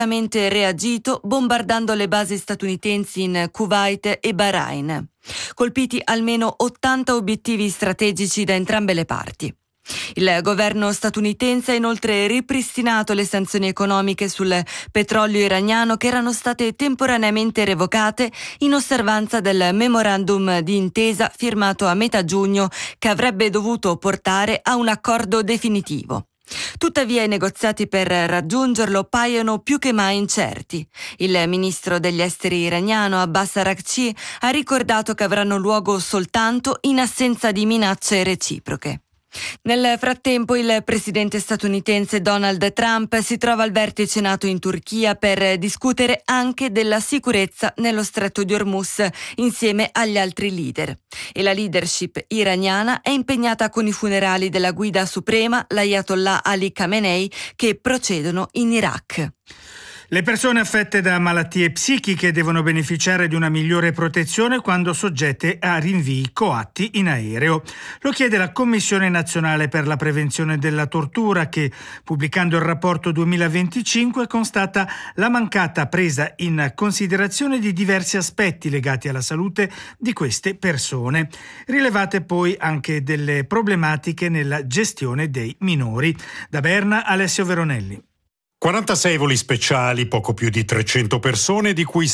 reagito bombardando le basi statunitensi in Kuwait e Bahrain. Colpiti almeno 80 obiettivi strategici da entrambe le parti. Il governo statunitense ha inoltre ripristinato le sanzioni economiche sul petrolio iraniano che erano state temporaneamente revocate in osservanza del memorandum di intesa firmato a metà giugno che avrebbe dovuto portare a un accordo definitivo. Tuttavia i negoziati per raggiungerlo paiono più che mai incerti. Il ministro degli esteri iraniano Abbas Araghchi ha ricordato che avranno luogo soltanto in assenza di minacce reciproche. Nel frattempo il presidente statunitense Donald Trump si trova al vertice NATO in Turchia per discutere anche della sicurezza nello stretto di Hormuz insieme agli altri leader. E la leadership iraniana è impegnata con i funerali della guida suprema, l'Ayatollah Ali Khamenei, che procedono in Iraq. Le persone affette da malattie psichiche devono beneficiare di una migliore protezione quando soggette a rinvii coatti in aereo. Lo chiede la Commissione Nazionale per la Prevenzione della Tortura che, pubblicando il rapporto 2025, constata la mancata presa in considerazione di diversi aspetti legati alla salute di queste persone. Rilevate poi anche delle problematiche nella gestione dei minori. Da Berna, Alessio Veronelli. 46 voli speciali, poco più di 300 persone, di cui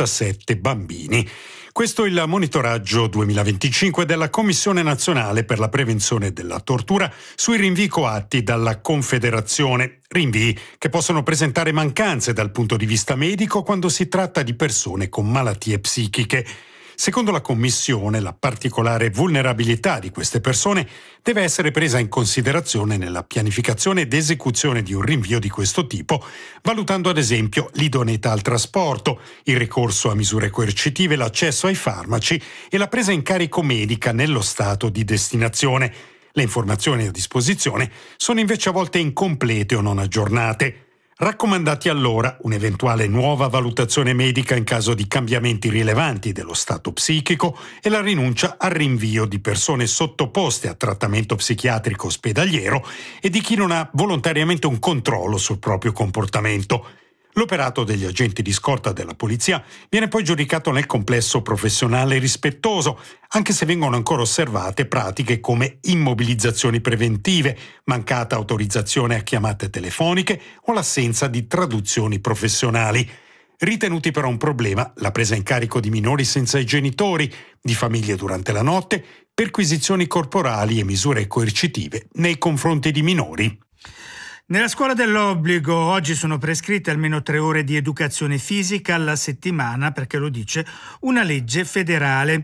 77 bambini. Questo è il monitoraggio 2025 della Commissione Nazionale per la Prevenzione della Tortura sui rinvii coatti dalla Confederazione. Rinvii che possono presentare mancanze dal punto di vista medico quando si tratta di persone con malattie psichiche. Secondo la Commissione, la particolare vulnerabilità di queste persone deve essere presa in considerazione nella pianificazione ed esecuzione di un rinvio di questo tipo, valutando ad esempio l'idoneità al trasporto, il ricorso a misure coercitive, l'accesso ai farmaci e la presa in carico medica nello stato di destinazione. Le informazioni a disposizione sono invece a volte incomplete o non aggiornate. Raccomandati allora un'eventuale nuova valutazione medica in caso di cambiamenti rilevanti dello stato psichico e la rinuncia al rinvio di persone sottoposte a trattamento psichiatrico ospedaliero e di chi non ha volontariamente un controllo sul proprio comportamento. L'operato degli agenti di scorta della polizia viene poi giudicato nel complesso professionale rispettoso, anche se vengono ancora osservate pratiche come immobilizzazioni preventive, mancata autorizzazione a chiamate telefoniche o l'assenza di traduzioni professionali. Ritenuti però un problema la presa in carico di minori senza i genitori, di famiglie durante la notte, perquisizioni corporali e misure coercitive nei confronti di minori. Nella scuola dell'obbligo oggi sono prescritte almeno 3 ore di educazione fisica alla settimana, perché lo dice una legge federale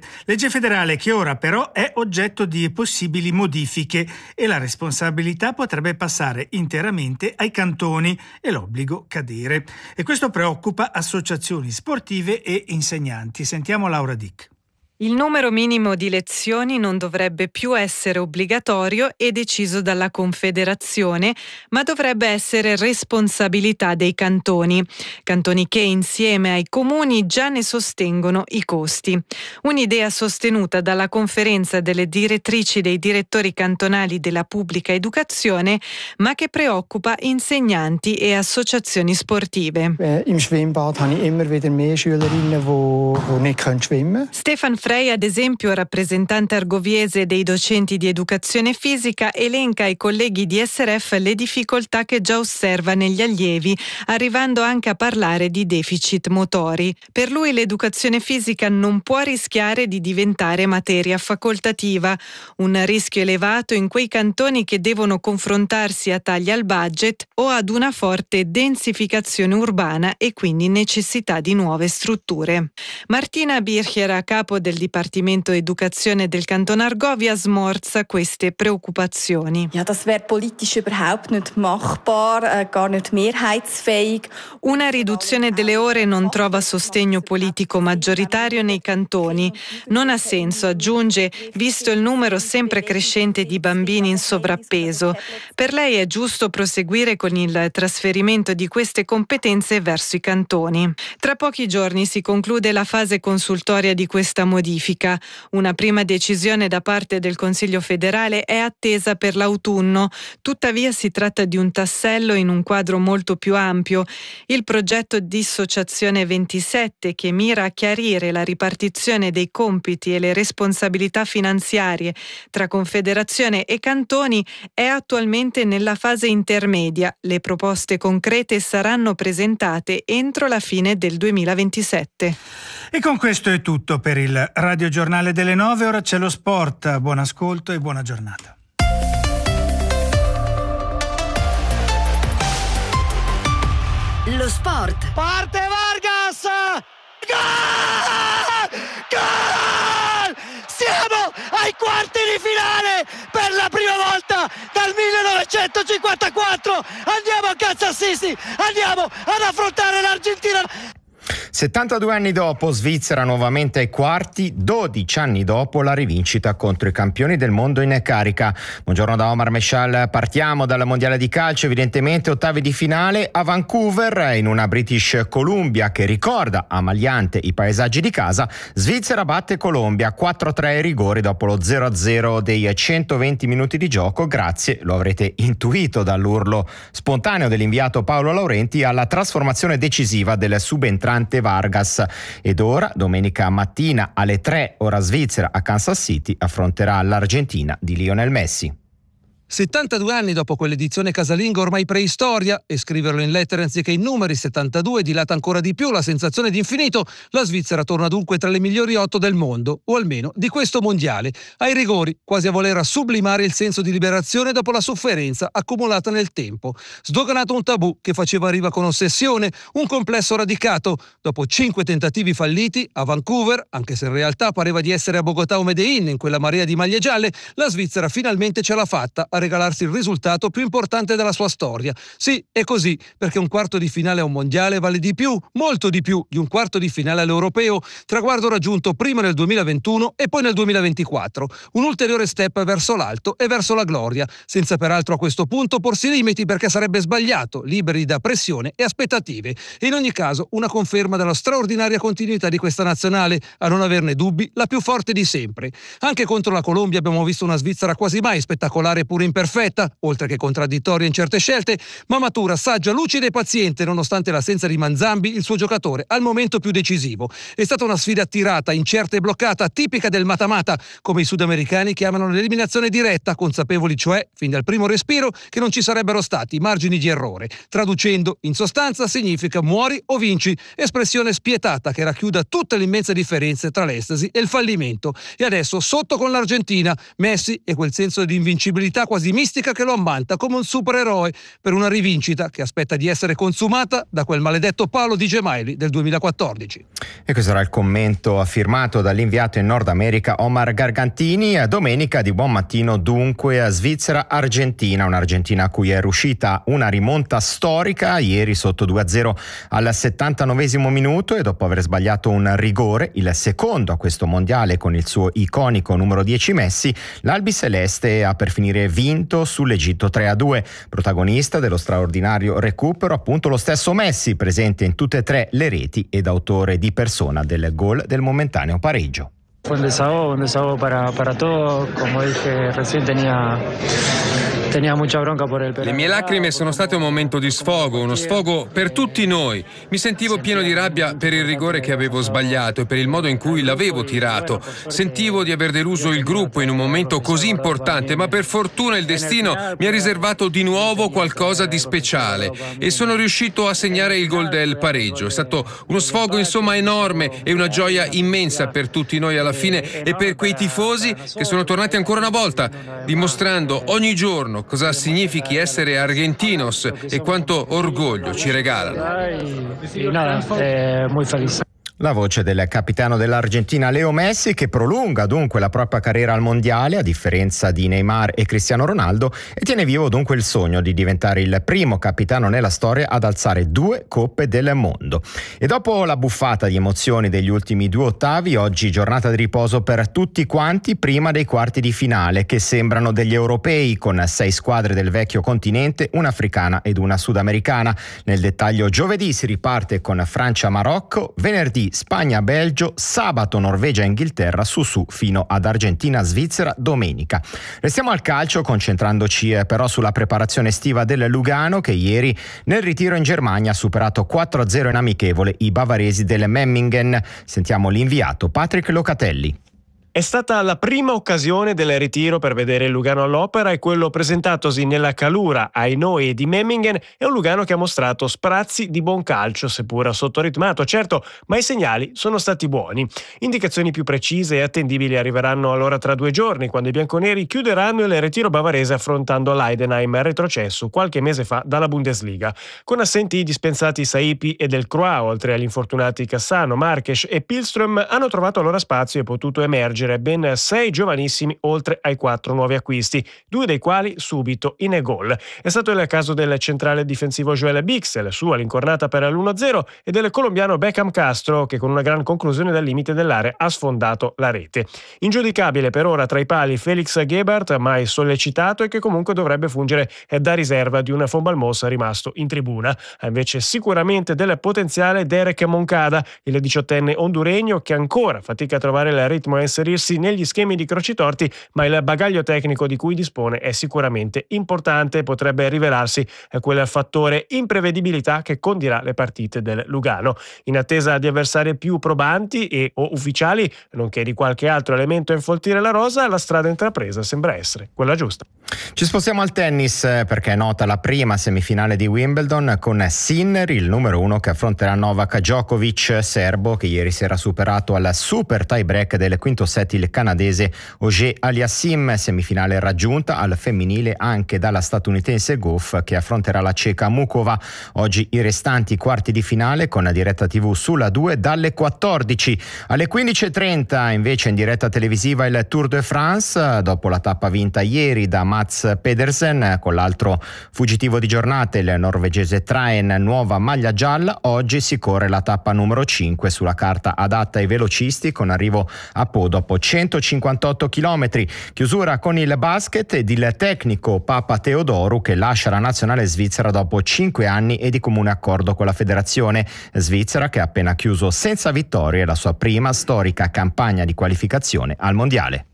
che ora però è oggetto di possibili modifiche e la responsabilità potrebbe passare interamente ai cantoni e l'obbligo cadere. E questo preoccupa associazioni sportive e insegnanti. Sentiamo Laura Dick. Il numero minimo di lezioni non dovrebbe più essere obbligatorio e deciso dalla Confederazione, ma dovrebbe essere responsabilità dei cantoni che insieme ai comuni già ne sostengono i costi. Un'idea sostenuta dalla Conferenza delle direttrici dei direttori cantonali della pubblica educazione, ma che preoccupa insegnanti e associazioni sportive. Im Schwimmbad habe ich immer wieder mehr Schülerinnen, die nicht schwimmen können. Stefan Frey, ad esempio, rappresentante argoviese dei docenti di educazione fisica, elenca ai colleghi di SRF le difficoltà che già osserva negli allievi, arrivando anche a parlare di deficit motori. Per lui l'educazione fisica non può rischiare di diventare materia facoltativa, un rischio elevato in quei cantoni che devono confrontarsi a tagli al budget o ad una forte densificazione urbana e quindi necessità di nuove strutture. Martina Bircher, a capo del Dipartimento Educazione del Canton Argovia, smorza queste preoccupazioni. Ja, das wäre politisch überhaupt nicht machbar, gar nicht mehrheitsfähig. Una riduzione delle ore non trova sostegno politico maggioritario nei cantoni. Non ha senso, aggiunge, visto il numero sempre crescente di bambini in sovrappeso. Per lei è giusto proseguire con il trasferimento di queste competenze verso i cantoni. Tra pochi giorni si conclude la fase consultoria di questa modifica modifica. Una prima decisione da parte del Consiglio federale è attesa per l'autunno. Tuttavia si tratta di un tassello in un quadro molto più ampio. Il progetto Dissociazione 27, che mira a chiarire la ripartizione dei compiti e le responsabilità finanziarie tra Confederazione e cantoni, è attualmente nella fase intermedia. Le proposte concrete saranno presentate entro la fine del 2027. E con questo è tutto per il radiogiornale delle 9. Ora c'è lo sport. Buon ascolto e buona giornata. Lo sport. Parte Vargas! Gol! Gol! Siamo ai quarti di finale per la prima volta dal 1954. Andiamo a Kansas City, andiamo ad affrontare l'Argentina. 72 anni dopo, Svizzera nuovamente ai quarti, 12 anni dopo la rivincita contro i campioni del mondo in carica. Buongiorno da Omar Meshal, partiamo dal mondiale di calcio, evidentemente ottavi di finale a Vancouver, in una British Columbia che ricorda a Magliante i paesaggi di casa. Svizzera batte Colombia 4-3 ai rigori dopo lo 0-0 dei 120 minuti di gioco, grazie, lo avrete intuito dall'urlo spontaneo dell'inviato Paolo Laurenti, alla trasformazione decisiva del subentrante Vargas. Ed ora, domenica mattina alle 3 ora svizzera a Kansas City, affronterà l'Argentina di Lionel Messi. 72 anni dopo quell'edizione casalinga ormai preistoria, e scriverlo in lettere anziché in numeri, 72, dilata ancora di più la sensazione di infinito, la Svizzera torna dunque tra le migliori 8 del mondo, o almeno di questo mondiale, ai rigori, quasi a voler sublimare il senso di liberazione dopo la sofferenza accumulata nel tempo. Sdoganato un tabù che faceva riva con ossessione, un complesso radicato. Dopo 5 tentativi falliti a Vancouver, anche se in realtà pareva di essere a Bogotà o Medellin in quella marea di maglie gialle, la Svizzera finalmente ce l'ha fatta a regalarsi il risultato più importante della sua storia. Sì, è così, perché un quarto di finale a un mondiale vale di più, molto di più, di un quarto di finale all'europeo, traguardo raggiunto prima nel 2021 e poi nel 2024. Un ulteriore step verso l'alto e verso la gloria, senza peraltro a questo punto porsi limiti, perché sarebbe sbagliato, liberi da pressione e aspettative. E in ogni caso una conferma della straordinaria continuità di questa nazionale, a non averne dubbi, la più forte di sempre. Anche contro la Colombia abbiamo visto una Svizzera quasi mai spettacolare, pure imperfetta, oltre che contraddittoria in certe scelte, ma matura, saggia, lucida e paziente, nonostante l'assenza di Manzambi, il suo giocatore al momento più decisivo. È stata una sfida tirata, incerta e bloccata, tipica del mata-mata, come i sudamericani chiamano l'eliminazione diretta, consapevoli cioè, fin dal primo respiro, che non ci sarebbero stati margini di errore. Traducendo, in sostanza, significa muori o vinci, espressione spietata che racchiuda tutte le immense differenze tra l'estasi e il fallimento. E adesso sotto con l'Argentina, Messi e quel senso di invincibilità quasi mistica che lo ammanta come un supereroe per una rivincita che aspetta di essere consumata da quel maledetto palo di Gemelli del 2014. E questo era il commento firmato dall'inviato in Nord America Omar Gargantini. Domenica di buon mattino dunque a Svizzera-Argentina, un'Argentina a cui è riuscita una rimonta storica ieri sotto 2-0 al 79esimo minuto, e dopo aver sbagliato un rigore, il secondo a questo mondiale con il suo iconico numero 10 Messi, l'albiceleste ha per finire vinto sull'Egitto 3-2. Protagonista dello straordinario recupero appunto lo stesso Messi, presente in tutte e 3 le reti ed autore di persona del gol del momentaneo pareggio. Fue un desahogo para todo, como dije recién tenia mucha bronca por el. Le mie lacrime sono state un momento di sfogo, uno sfogo per tutti noi. Mi sentivo pieno di rabbia per il rigore che avevo sbagliato e per il modo in cui l'avevo tirato. Sentivo di aver deluso il gruppo in un momento così importante, ma per fortuna il destino mi ha riservato di nuovo qualcosa di speciale e sono riuscito a segnare il gol del pareggio. È stato uno sfogo insomma enorme e una gioia immensa per tutti noi alla fine e per quei tifosi che sono tornati ancora una volta, dimostrando ogni giorno cosa significhi essere argentinos e quanto orgoglio ci regalano. Muy feliz. La voce del capitano dell'Argentina Leo Messi, che prolunga dunque la propria carriera al mondiale a differenza di Neymar e Cristiano Ronaldo, e tiene vivo dunque il sogno di diventare il primo capitano nella storia ad alzare 2 coppe del mondo. E dopo la buffata di emozioni degli ultimi 2 ottavi, oggi giornata di riposo per tutti quanti prima dei quarti di finale, che sembrano degli europei, con 6 squadre del vecchio continente, una africana ed una sudamericana. Nel dettaglio, giovedì si riparte con Francia-Marocco, venerdì Spagna-Belgio, sabato Norvegia-Inghilterra, su fino ad Argentina-Svizzera domenica. Restiamo al calcio, concentrandoci però sulla preparazione estiva del Lugano, che ieri nel ritiro in Germania ha superato 4-0 in amichevole i bavaresi del Memmingen. Sentiamo l'inviato Patrick Locatelli. È stata la prima occasione del ritiro per vedere il Lugano all'opera, e quello presentatosi nella calura ai Noi di Memmingen è un Lugano che ha mostrato sprazzi di buon calcio, seppur sottoritmato, certo, ma i segnali sono stati buoni. Indicazioni più precise e attendibili arriveranno allora tra 2 giorni, quando i bianconeri chiuderanno il ritiro bavarese affrontando l'Heidenheim, retrocesso qualche mese fa dalla Bundesliga. Con assenti i dispensati Saipi e Del Croix, oltre agli infortunati Cassano, Marques e Pilström, hanno trovato allora spazio e potuto emergere ben 6 giovanissimi, oltre ai 4 nuovi acquisti, 2 dei quali subito in gol. È stato il caso del centrale difensivo Joel Bixel, su all'incornata per l'1-0, e del colombiano Beckham Castro, che con una gran conclusione dal limite dell'area ha sfondato la rete. Ingiudicabile per ora tra i pali Felix Gebhardt, mai sollecitato e che comunque dovrebbe fungere da riserva di un Von Balmos rimasto in tribuna. Ha invece sicuramente del potenziale Derek Moncada, il 18enne honduregno che ancora fatica a trovare il ritmo e inserirsi negli schemi di Crocitorti, ma il bagaglio tecnico di cui dispone è sicuramente importante e potrebbe rivelarsi quel fattore imprevedibilità che condirà le partite del Lugano. In attesa di avversari più probanti e o ufficiali, nonché di qualche altro elemento a infoltire la rosa, la strada intrapresa sembra essere quella giusta. Ci spostiamo al tennis, perché è nota la prima semifinale di Wimbledon con Sinner, il numero 1, che affronterà Novak Djokovic, serbo, che ieri sera ha superato al super tie break del quinto set il canadese Auger Aliassime. Semifinale raggiunta al femminile anche dalla statunitense Goff, che affronterà la ceca Mukova. Oggi i restanti quarti di finale, con diretta TV sulla 2 dalle 14. Alle 15.30 invece in diretta televisiva il Tour de France, dopo la tappa vinta ieri da Mats Pedersen, con l'altro fuggitivo di giornata, il norvegese Traen, nuova maglia gialla. Oggi si corre la tappa numero 5 sulla carta adatta ai velocisti, con arrivo a Po dopo 158 km. Chiusura con il basket ed il tecnico Papa Teodoru, che lascia la nazionale svizzera dopo 5 anni e di comune accordo con la federazione svizzera, che ha appena chiuso senza vittorie la sua prima storica campagna di qualificazione al mondiale.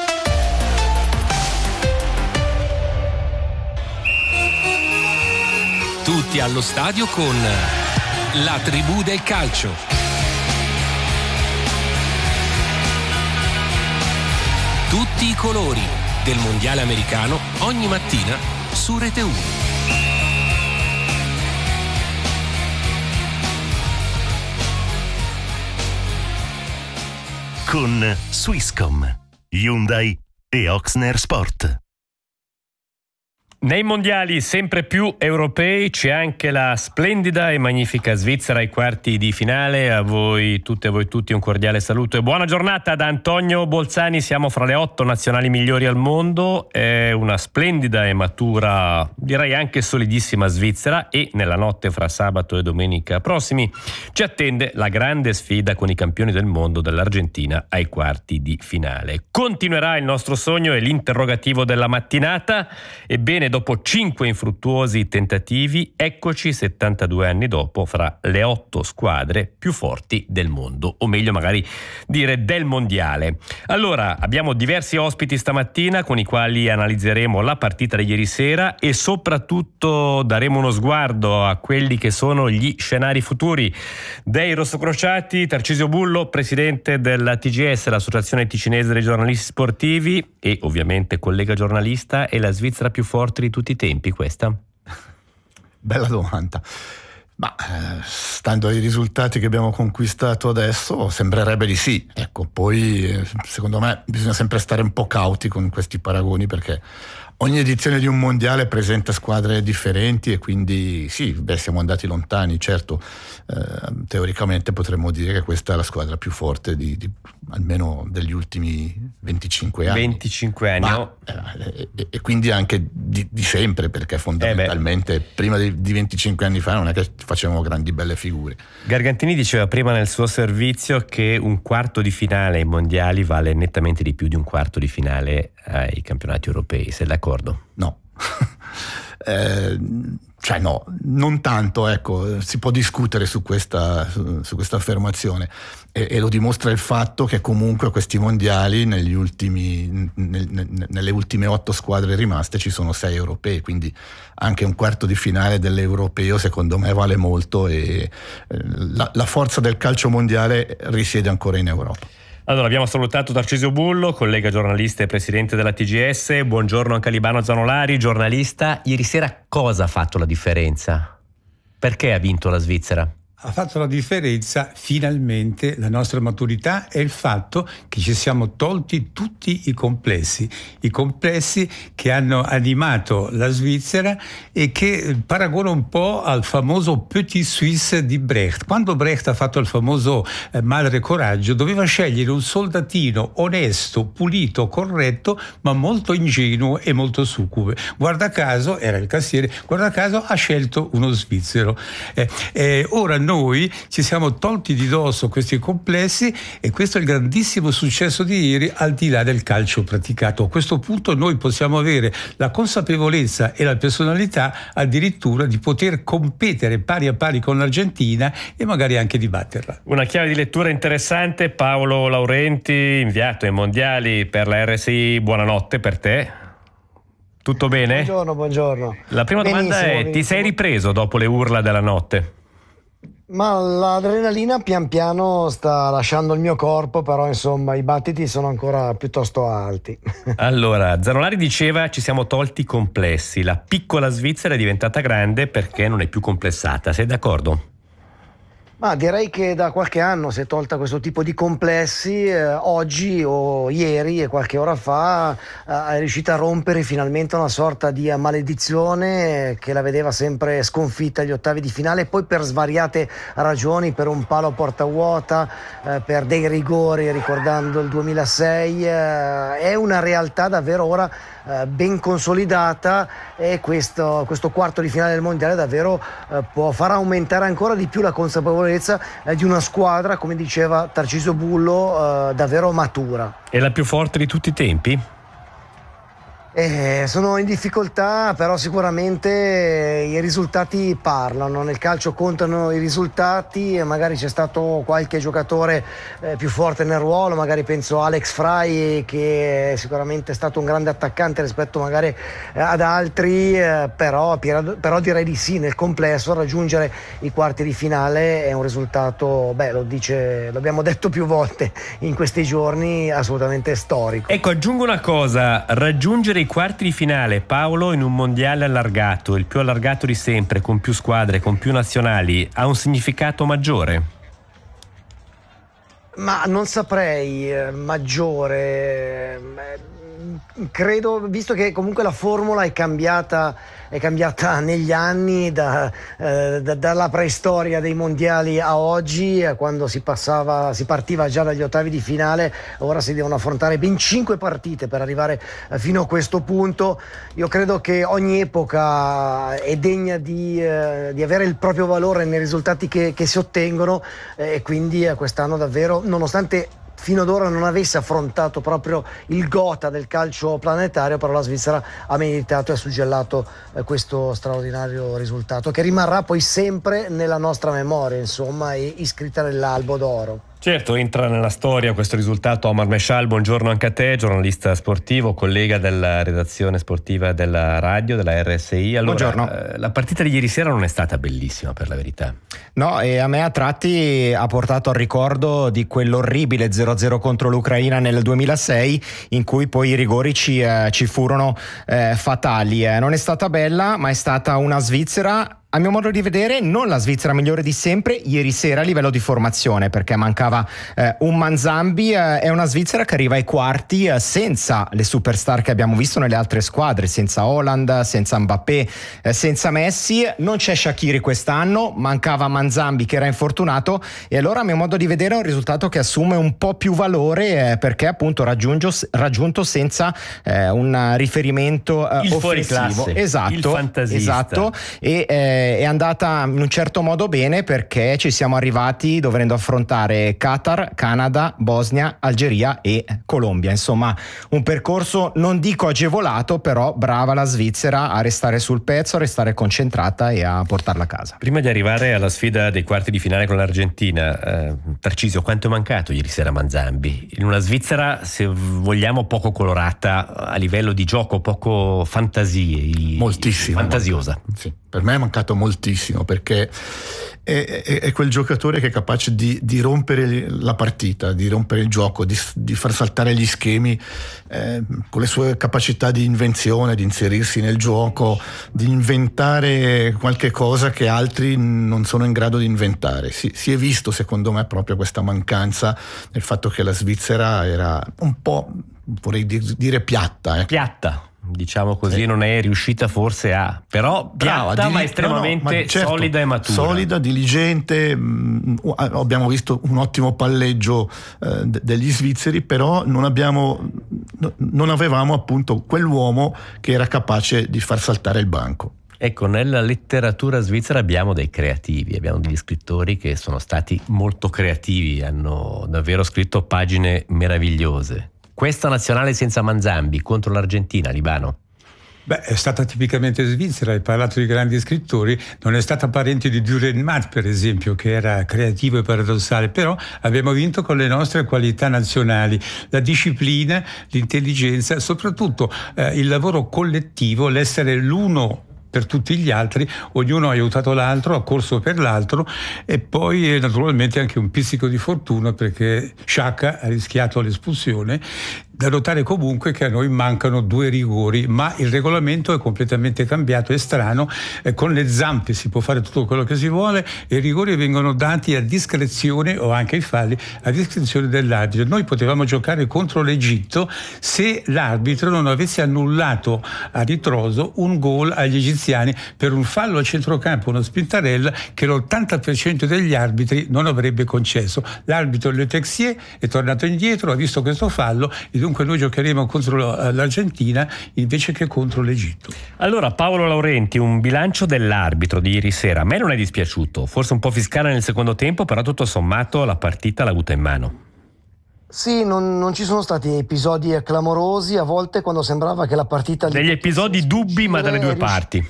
Tutti allo stadio con la tribù del calcio. Tutti i colori del mondiale americano ogni mattina su Rete 1. Con Swisscom, Hyundai e Oxner Sport. Nei mondiali sempre più europei c'è anche la splendida e magnifica Svizzera ai quarti di finale. A voi tutte e a voi tutti un cordiale saluto e buona giornata da Antonio Bolzani. Siamo fra le 8 nazionali migliori al mondo. È una splendida e matura, direi anche solidissima Svizzera, e nella notte fra sabato e domenica prossimi ci attende la grande sfida con i campioni del mondo dell'Argentina ai quarti di finale. Continuerà il nostro sogno e l'interrogativo della mattinata. Ebbene, dopo 5 infruttuosi tentativi, eccoci 72 anni dopo fra le 8 squadre più forti del mondo, o meglio magari dire del mondiale. Allora, abbiamo diversi ospiti stamattina con i quali analizzeremo la partita di ieri sera e soprattutto daremo uno sguardo a quelli che sono gli scenari futuri dei rossocrociati. Tarcisio Bullo, presidente della TGS, l'associazione ticinese dei giornalisti sportivi, e ovviamente collega giornalista. È la Svizzera più forte di tutti i tempi questa? Bella domanda. Ma stando ai risultati che abbiamo conquistato adesso sembrerebbe di sì. Ecco, poi secondo me bisogna sempre stare un po' cauti con questi paragoni, perché ogni edizione di un mondiale presenta squadre differenti e quindi sì, siamo andati lontani, certo. Teoricamente potremmo dire che questa è la squadra più forte di almeno degli ultimi 25 anni. 25 anni, ma, no? E quindi anche di sempre, perché fondamentalmente prima di 25 anni fa non è che facevamo grandi belle figure. Gargantini diceva prima nel suo servizio che un quarto di finale ai mondiali vale nettamente di più di un quarto di finale ai campionati europei. Sei d'accordo? No. Cioè no, non tanto, ecco, si può discutere su questa affermazione e lo dimostra il fatto che comunque a questi mondiali nelle ultime 8 squadre rimaste ci sono 6 europei, quindi anche un quarto di finale dell'europeo secondo me vale molto e la forza del calcio mondiale risiede ancora in Europa. Allora, abbiamo salutato Tarcisio Bullo, collega giornalista e presidente della TGS. Buongiorno anche a Libano Zanolari, giornalista. Ieri sera cosa ha fatto la differenza? Perché ha vinto la Svizzera? Ha fatto la differenza finalmente la nostra maturità e il fatto che ci siamo tolti tutti i complessi che hanno animato la Svizzera e che paragono un po' al famoso Petit Suisse di Brecht. Quando Brecht ha fatto il famoso Madre Coraggio, doveva scegliere un soldatino onesto, pulito, corretto, ma molto ingenuo e molto succube. Guarda caso, era il cassiere, guarda caso ha scelto uno svizzero. Ora noi ci siamo tolti di dosso questi complessi e questo è il grandissimo successo di ieri, al di là del calcio praticato. A questo punto noi possiamo avere la consapevolezza e la personalità addirittura di poter competere pari a pari con l'Argentina e magari anche di batterla. Una chiave di lettura interessante. Paolo Laurenti, inviato ai mondiali per la RSI, buonanotte per te. Tutto bene? Buongiorno. La prima domanda è: ti sei ripreso dopo le urla della notte? Ma l'adrenalina pian piano sta lasciando il mio corpo, però insomma i battiti sono ancora piuttosto alti. Allora, Zanolari diceva ci siamo tolti i complessi, la piccola Svizzera è diventata grande perché non è più complessata, sei d'accordo? Ma direi che da qualche anno si è tolta questo tipo di complessi, oggi o ieri e qualche ora fa è riuscita a rompere finalmente una sorta di maledizione che la vedeva sempre sconfitta agli ottavi di finale, poi per svariate ragioni, per un palo a porta vuota, per dei rigori ricordando il 2006, è una realtà davvero ora ben consolidata e questo quarto di finale del mondiale davvero può far aumentare ancora di più la consapevolezza di una squadra, come diceva Tarcisio Bullo, davvero matura. È la più forte di tutti i tempi? Sono in difficoltà, però sicuramente i risultati parlano. Nel calcio contano i risultati e magari c'è stato qualche giocatore più forte nel ruolo, magari penso a Alex Frey, che sicuramente è stato un grande attaccante rispetto magari ad altri, però direi di sì. Nel complesso raggiungere i quarti di finale è un risultato, lo abbiamo detto più volte in questi giorni, assolutamente storico. Ecco, aggiungo una cosa: raggiungere i quarti di finale, Paolo, in un mondiale allargato, il più allargato di sempre, con più squadre, con più nazionali, ha un significato maggiore? Ma non saprei, maggiore. Credo, visto che comunque la formula è cambiata negli anni, dalla preistoria dei mondiali a oggi, quando si partiva già dagli ottavi di finale, ora si devono affrontare ben 5 partite per arrivare fino a questo punto. Io credo che ogni epoca è degna di avere il proprio valore nei risultati che si ottengono, e quindi quest'anno davvero, nonostante fino ad ora non avesse affrontato proprio il gotha del calcio planetario, però la Svizzera ha meritato e ha suggellato questo straordinario risultato, che rimarrà poi sempre nella nostra memoria, insomma, e iscritta nell'albo d'oro. Certo, entra nella storia questo risultato. Omar Meshal, buongiorno anche a te, giornalista sportivo, collega della redazione sportiva della radio, della RSI. Allora, buongiorno. La partita di ieri sera non è stata bellissima, per la verità. No, e a me a tratti ha portato al ricordo di quell'orribile 0-0 contro l'Ucraina nel 2006, in cui poi i rigori ci furono fatali. Non è stata bella, ma è stata una Svizzera, a mio modo di vedere, non la Svizzera migliore di sempre ieri sera a livello di formazione, perché mancava un Manzambi. È una Svizzera che arriva ai quarti senza le superstar che abbiamo visto nelle altre squadre, senza Haaland, senza Mbappé, senza Messi. Non c'è Shaqiri quest'anno, mancava Manzambi che era infortunato, e allora a mio modo di vedere è un risultato che assume un po' più valore perché appunto raggiunto senza un riferimento il offensivo. fuoriclasse, Esatto, il fantasista. esatto. E è andata in un certo modo bene, perché ci siamo arrivati dovendo affrontare Qatar, Canada, Bosnia, Algeria e Colombia. Insomma, un percorso non dico agevolato, però brava la Svizzera a restare sul pezzo, a restare concentrata e a portarla a casa. Prima di arrivare alla sfida dei quarti di finale con l'Argentina, Tarcisio, quanto è mancato ieri sera Manzambi? In una Svizzera, se vogliamo, poco colorata a livello di gioco, poco fantasie. Moltissimo. Fantasiosa. Sì, per me è mancato moltissimo, perché è quel giocatore che è capace di rompere la partita, di rompere il gioco, di far saltare gli schemi, con le sue capacità di invenzione, di inserirsi nel gioco, di inventare qualche cosa che altri non sono in grado di inventare. Si è visto, secondo me, proprio questa mancanza nel fatto che la Svizzera era un po', vorrei dire, piatta. Piatta. Diciamo così, non è riuscita forse però piatta, ma estremamente solida e matura. Solida, diligente. Abbiamo visto un ottimo palleggio degli svizzeri, però non avevamo appunto quell'uomo che era capace di far saltare il banco. Ecco, nella letteratura svizzera abbiamo dei creativi, abbiamo degli scrittori che sono stati molto creativi, hanno davvero scritto pagine meravigliose. Questa nazionale senza Manzambi contro l'Argentina, Libano? È stata tipicamente svizzera. Hai parlato di grandi scrittori, non è stata parente di Dürrenmatt, per esempio, che era creativo e paradossale, però abbiamo vinto con le nostre qualità nazionali, la disciplina, l'intelligenza, soprattutto il lavoro collettivo, l'essere l'uno per tutti gli altri, ognuno ha aiutato l'altro, ha corso per l'altro, e poi naturalmente anche un pizzico di fortuna, perché Sciacca ha rischiato l'espulsione. Da notare comunque che a noi mancano 2 rigori, ma il regolamento è completamente cambiato, è strano, con le zampe si può fare tutto quello che si vuole e i rigori vengono dati a discrezione, o anche i falli, a discrezione dell'arbitro. Noi potevamo giocare contro l'Egitto se l'arbitro non avesse annullato a ritroso un gol agli egiziani per un fallo a centrocampo, una spintarella che l'80% degli arbitri non avrebbe concesso. L'arbitro Le Texier è tornato indietro, ha visto questo fallo e dunque noi giocheremo contro l'Argentina invece che contro l'Egitto. Allora, Paolo Laurenti, un bilancio dell'arbitro di ieri sera. A me non è dispiaciuto, forse un po' fiscale nel secondo tempo, però tutto sommato la partita l'ha avuta in mano. Sì, non ci sono stati episodi clamorosi, a volte quando sembrava che la partita... Degli episodi dubbi, ma dalle due parti.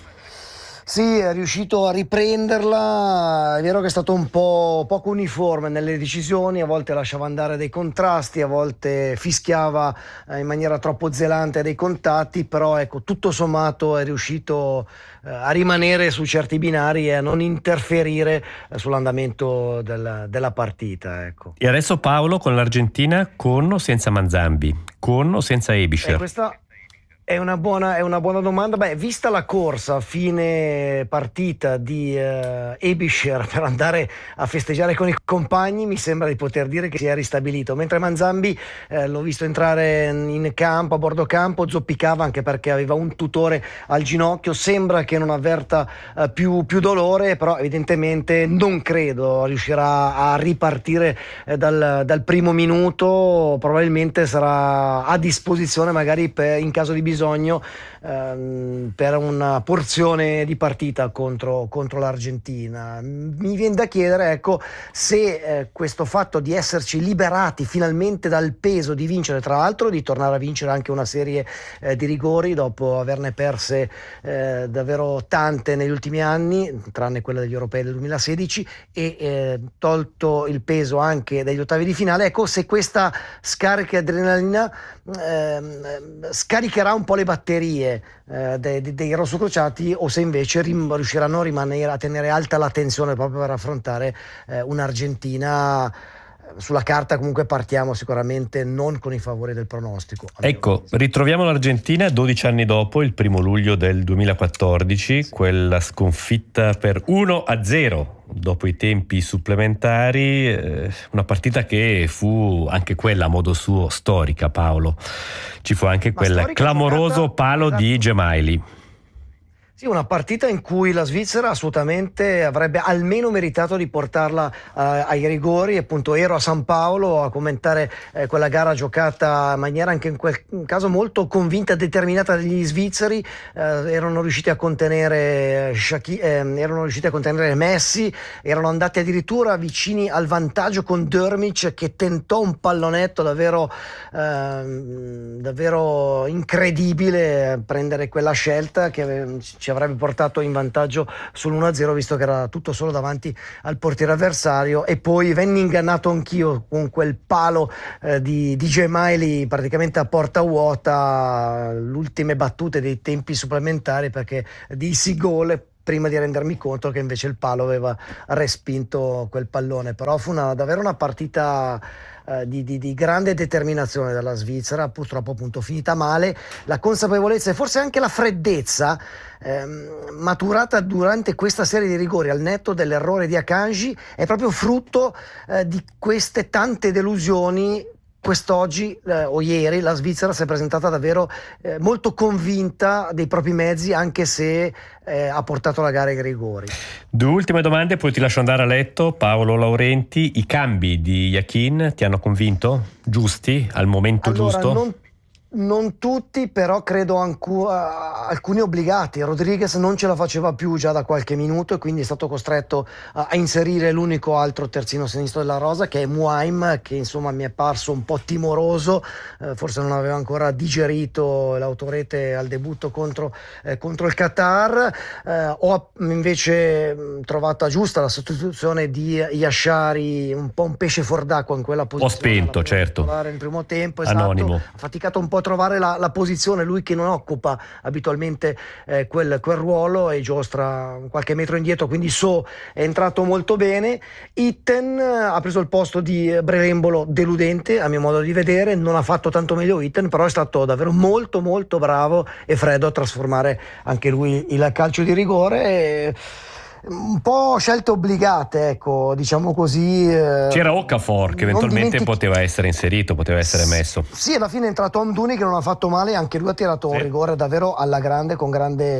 Sì, è riuscito a riprenderla. È vero che è stato un po' poco uniforme nelle decisioni, a volte lasciava andare dei contrasti, a volte fischiava in maniera troppo zelante dei contatti, però ecco, tutto sommato è riuscito a rimanere su certi binari e a non interferire sull'andamento della partita. Ecco. E adesso Paolo, con l'Argentina, con o senza Manzambi? Con o senza Ebischer? Questa è una buona domanda. Vista la corsa a fine partita di Ebischer per andare a festeggiare con i compagni, mi sembra di poter dire che si è ristabilito, mentre Manzambi l'ho visto entrare in campo, a bordo campo, zoppicava anche perché aveva un tutore al ginocchio, sembra che non avverta più dolore, però evidentemente non credo riuscirà a ripartire dal primo minuto. Probabilmente sarà a disposizione magari in caso di bisogno per una porzione di partita contro l'Argentina. Mi viene da chiedere, ecco, se questo fatto di esserci liberati finalmente dal peso di vincere, tra l'altro di tornare a vincere anche una serie di rigori dopo averne perse davvero tante negli ultimi anni, tranne quella degli europei del 2016, e tolto il peso anche dagli ottavi di finale, ecco, se questa scarica di adrenalina scaricherà un po' le batterie dei rossocrociati, o se invece riusciranno a tenere alta la tensione proprio per affrontare un'Argentina. Sulla carta comunque partiamo sicuramente non con i favori del pronostico. Ecco, ritroviamo l'Argentina 12 anni dopo, il 1 luglio del 2014, quella sconfitta per 1-0 dopo i tempi supplementari, una partita che fu anche quella a modo suo storica, Paolo. Ci fu anche quel clamoroso palo di Gemayli. Sì, una partita in cui la Svizzera assolutamente avrebbe almeno meritato di portarla ai rigori. Appunto ero a San Paolo a commentare quella gara giocata in maniera anche in quel caso molto convinta e determinata degli svizzeri. Erano riusciti a contenere erano riusciti a contenere Messi, erano andati addirittura vicini al vantaggio con Dörmic, che tentò un pallonetto davvero incredibile, prendere quella scelta che ci avrebbe portato in vantaggio sull'1-0, visto che era tutto solo davanti al portiere avversario. E poi venni ingannato anch'io con quel palo di Gemayli praticamente a porta vuota, le ultime battute dei tempi supplementari, perché dissi gol prima di rendermi conto che invece il palo aveva respinto quel pallone. Però fu davvero una partita di grande determinazione della Svizzera, purtroppo appunto finita male. La consapevolezza e forse anche la freddezza maturata durante questa serie di rigori, al netto dell'errore di Akanji, è proprio frutto di queste tante delusioni. Quest'oggi o ieri la Svizzera si è presentata davvero molto convinta dei propri mezzi, anche se ha portato la gara ai rigori. 2 ultime domande, poi ti lascio andare a letto. Paolo Laurenti, i cambi di Yakin ti hanno convinto? Giusti? Al momento giusto? Non tutti, però credo alcuni obbligati. Rodriguez non ce la faceva più già da qualche minuto e quindi è stato costretto a inserire l'unico altro terzino sinistro della rosa, che è Muaim, che insomma mi è parso un po' timoroso, forse non aveva ancora digerito l'autorete al debutto contro il Qatar. Ho invece trovata giusta la sostituzione di Yashari, un po' un pesce fuor d'acqua in quella posizione. Ho spento, certo. Nel primo tempo, esatto. Anonimo. Ha faticato un po' a trovare la posizione, lui che non occupa abitualmente quel ruolo, e giostra qualche metro indietro, quindi è entrato molto bene. Itten ha preso il posto di Brelembolo, deludente a mio modo di vedere, non ha fatto tanto meglio Itten, però è stato davvero molto molto bravo e freddo a trasformare anche lui il calcio di rigore. Un po' scelte obbligate, ecco, diciamo così. C'era Okafor che eventualmente poteva essere inserito, poteva essere messo. Sì, alla fine è entrato Amdouni, che non ha fatto male, anche lui ha tirato un rigore davvero alla grande, con grande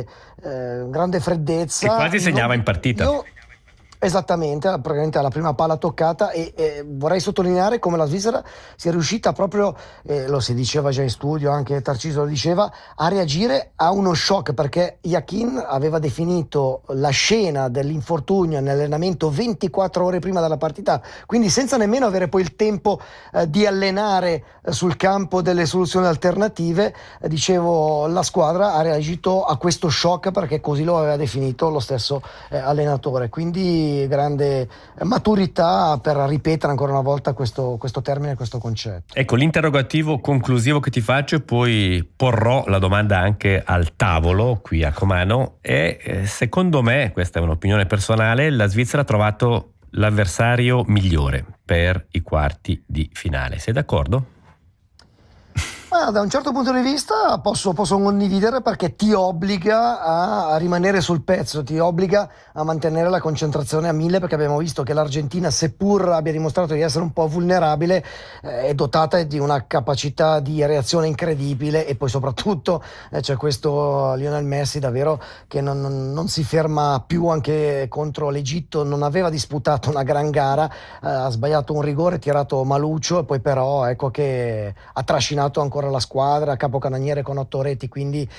freddezza. Che quasi segnava in partita. Esattamente, praticamente alla prima palla toccata, e vorrei sottolineare come la Svizzera sia riuscita proprio, lo si diceva già in studio, anche Tarcisio lo diceva, a reagire a uno shock, perché Yakin aveva definito la scena dell'infortunio nell'allenamento 24 ore prima della partita, quindi senza nemmeno avere poi il tempo di allenare sul campo delle soluzioni alternative. Dicevo, la squadra ha reagito a questo shock, perché così lo aveva definito lo stesso allenatore, quindi grande maturità per ripetere ancora una volta questo termine, questo concetto. Ecco, l'interrogativo conclusivo che ti faccio, e poi porrò la domanda anche al tavolo qui a Comano, è secondo me, questa è un'opinione personale, la Svizzera ha trovato l'avversario migliore per i quarti di finale. Sei d'accordo? Da un certo punto di vista posso condividere, perché ti obbliga a rimanere sul pezzo, ti obbliga a mantenere la concentrazione a 1000, perché abbiamo visto che l'Argentina, seppur abbia dimostrato di essere un po' vulnerabile, è dotata di una capacità di reazione incredibile, e poi soprattutto c'è questo Lionel Messi davvero che non si ferma più. Anche contro l'Egitto non aveva disputato una gran gara, ha sbagliato un rigore tirato maluccio, e poi però ecco che ha trascinato ancora la squadra, capocannoniere con 8 reti, quindi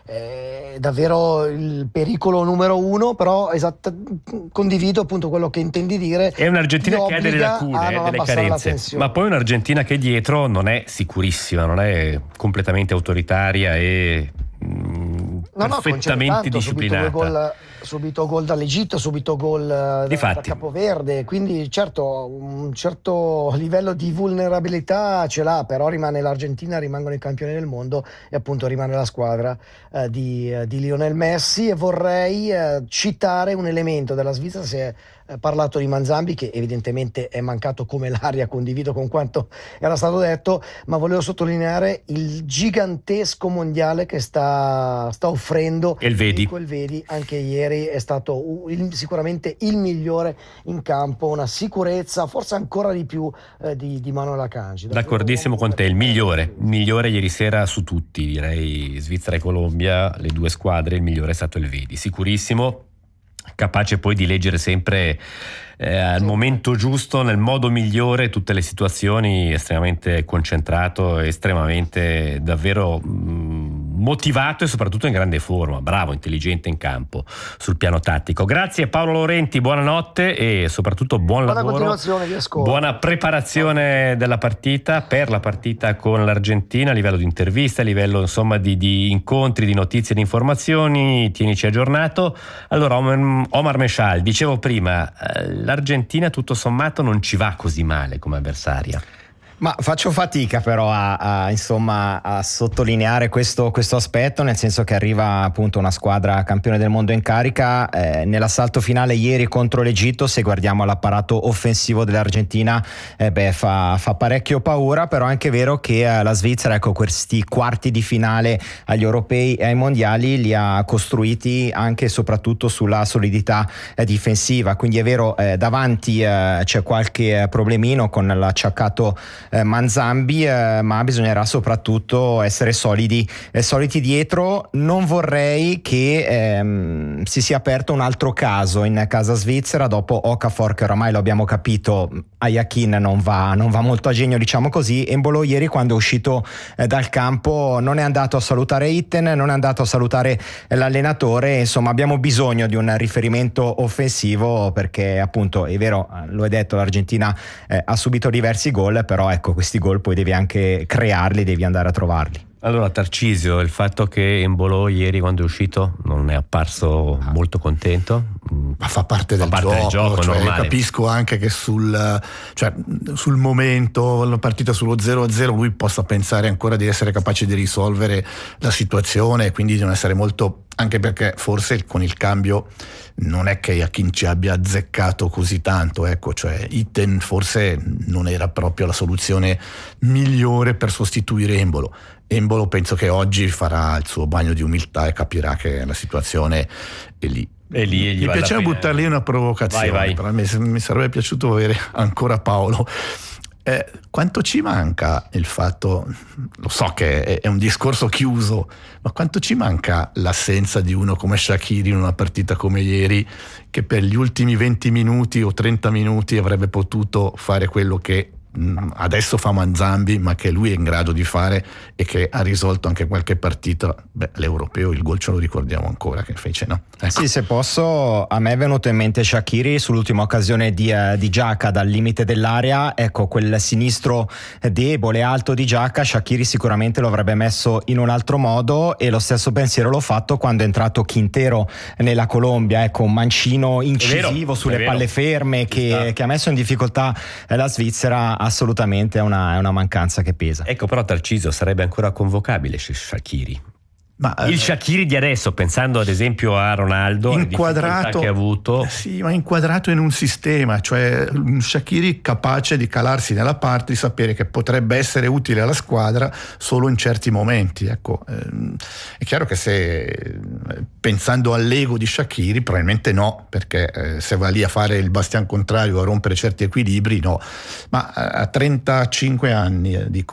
davvero il pericolo numero 1. Però condivido appunto quello che intendi dire. È un'Argentina che ha delle lacune, delle carenze, ma poi un'Argentina che dietro non è sicurissima, non è completamente autoritaria e perfettamente disciplinata. Subito gol dall'Egitto, subito gol da Capoverde, quindi certo un certo livello di vulnerabilità ce l'ha, però rimane l'Argentina, rimangono i campioni del mondo, e appunto rimane la squadra di Lionel Messi. E vorrei citare un elemento della Svizzera, si è parlato di Manzambi, che evidentemente è mancato come l'aria, condivido con quanto era stato detto, ma volevo sottolineare il gigantesco mondiale che sta offrendo Elvedi. Elvedi. Anche ieri è stato sicuramente il migliore in campo, una sicurezza forse ancora di più di Manuel Akanji. D'accordissimo con te, il migliore ieri sera su tutti, direi Svizzera e Colombia, le due squadre, il migliore è stato Elvedi, sicurissimo, capace poi di leggere sempre al momento giusto, nel modo migliore, tutte le situazioni, estremamente concentrato, estremamente davvero motivato e soprattutto in grande forma, bravo, intelligente in campo sul piano tattico. Grazie Paolo Laurenti, buonanotte e soprattutto buona lavoro, continuazione, vi ascolto. Buona preparazione della partita, per la partita con l'Argentina, a livello di interviste, a livello insomma di incontri, di notizie, di informazioni, tienici aggiornato. Allora Omar Meshal, dicevo prima, l'Argentina tutto sommato non ci va così male come avversaria. Ma faccio fatica però a sottolineare questo aspetto, nel senso che arriva appunto una squadra campione del mondo in carica. Nell'assalto finale ieri contro l'Egitto, se guardiamo l'apparato offensivo dell'Argentina, fa parecchio paura, però è anche vero che la Svizzera, ecco, questi quarti di finale agli europei e ai mondiali li ha costruiti anche e soprattutto sulla solidità difensiva, quindi è vero, davanti c'è qualche problemino con l'acciaccato Manzambi, ma bisognerà soprattutto essere solidi dietro. Non vorrei che si sia aperto un altro caso in casa svizzera dopo Okafor, che oramai lo abbiamo capito, a Yakin non va molto a genio, diciamo così. Embolo ieri, quando è uscito dal campo, non è andato a salutare Itten, non è andato a salutare l'allenatore. Insomma, abbiamo bisogno di un riferimento offensivo, perché appunto è vero, lo hai detto, l'Argentina ha subito diversi gol, però ecco, questi gol poi devi anche crearli, devi andare a trovarli. Allora Tarcisio, il fatto che Embolo ieri quando è uscito non è apparso molto contento, ma fa parte del gioco, cioè, capisco anche che sul momento, la partita sullo 0-0, lui possa pensare ancora di essere capace di risolvere la situazione, quindi di non essere molto, anche perché forse con il cambio non è che Yakin ci abbia azzeccato così tanto, ecco, cioè Itten forse non era proprio la soluzione migliore per sostituire Embolo. Penso che oggi farà il suo bagno di umiltà e capirà che la situazione è lì. Mi piaceva buttar lì una provocazione, vai. Però mi sarebbe piaciuto avere ancora Paolo. Quanto ci manca il fatto, lo so che è un discorso chiuso, ma quanto ci manca l'assenza di uno come Shaqiri in una partita come ieri, che per gli ultimi 20 minuti o 30 minuti avrebbe potuto fare quello che adesso fa Manzambi, ma che lui è in grado di fare e che ha risolto anche qualche partita. L'europeo, il gol ce lo ricordiamo ancora che fece, no? Ecco. Sì, se posso, a me è venuto in mente Shaqiri sull'ultima occasione di Xhaka dal limite dell'area. Ecco, quel sinistro debole, alto di Xhaka, Shaqiri sicuramente lo avrebbe messo in un altro modo, e lo stesso pensiero l'ho fatto quando è entrato Quintero nella Colombia. Ecco, un mancino incisivo sulle palle ferme che ha messo in difficoltà la Svizzera. Assolutamente è una mancanza che pesa. Ecco, però Tarcisio, sarebbe ancora convocabile Shaqiri? Ma, il Shaqiri di adesso, pensando ad esempio a Ronaldo, inquadrato che ha avuto. Sì, ma inquadrato in un sistema, cioè un Shaqiri capace di calarsi nella parte, di sapere che potrebbe essere utile alla squadra solo in certi momenti. Ecco, è chiaro che se pensando all'ego di Shaqiri probabilmente no, perché se va lì a fare il bastian contrario, a rompere certi equilibri, no. Ma a 35 anni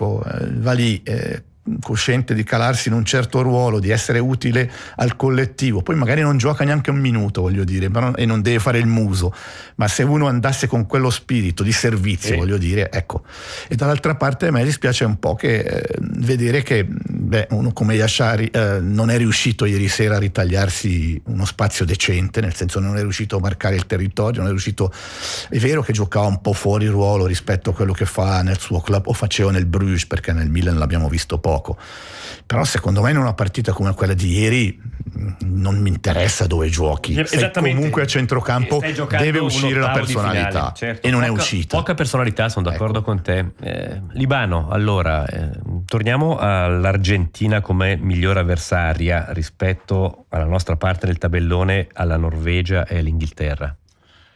va lì cosciente di calarsi in un certo ruolo, di essere utile al collettivo, poi magari non gioca neanche un minuto, voglio dire, e non deve fare il muso, ma se uno andasse con quello spirito di servizio, voglio dire, ecco. E dall'altra parte a me dispiace un po' che vedere che uno come Yashari non è riuscito ieri sera a ritagliarsi uno spazio decente, nel senso non è riuscito a marcare il territorio, non è riuscito, è vero che giocava un po' fuori ruolo rispetto a quello che fa nel suo club o faceva nel Bruges, perché nel Milan l'abbiamo visto poco. Però secondo me in una partita come quella di ieri non mi interessa dove giochi, comunque a centrocampo deve uscire la personalità finale, certo. E non è uscita. Poca personalità, sono d'accordo con te. Libano, allora torniamo all'Argentina come migliore avversaria rispetto alla nostra parte del tabellone, alla Norvegia e all'Inghilterra.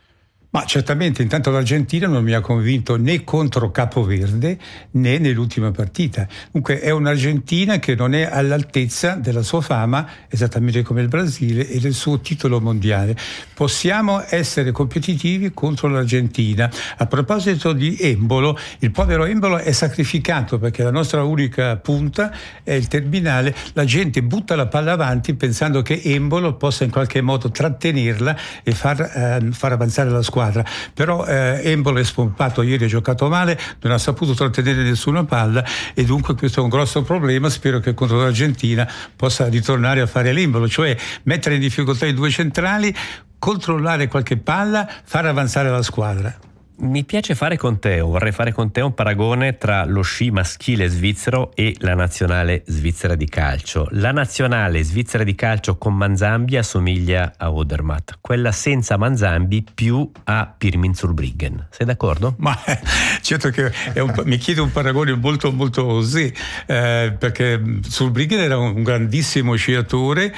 Ma certamente, intanto l'Argentina non mi ha convinto né contro Capoverde né nell'ultima partita. Dunque è un'Argentina che non è all'altezza della sua fama, esattamente come il Brasile, e del suo titolo mondiale. Possiamo essere competitivi contro l'Argentina. A proposito di Embolo, il povero Embolo è sacrificato perché la nostra unica punta è il terminale. La gente butta la palla avanti pensando che Embolo possa in qualche modo trattenerla e far avanzare la squadra. Però Embolo è spompato, ieri ha giocato male, non ha saputo trattenere nessuna palla e dunque questo è un grosso problema. Spero che contro l'Argentina possa ritornare a fare l'Embolo, cioè mettere in difficoltà i due centrali, controllare qualche palla, far avanzare la squadra. Mi piace vorrei fare con te un paragone tra lo sci maschile svizzero e la nazionale svizzera di calcio. La nazionale svizzera di calcio con Manzambi assomiglia a Odermatt, quella senza Manzambi più a Pirmin Zurbriggen. Sei d'accordo? Ma certo che mi chiede un paragone molto molto osé, perché Zurbriggen era un grandissimo sciatore,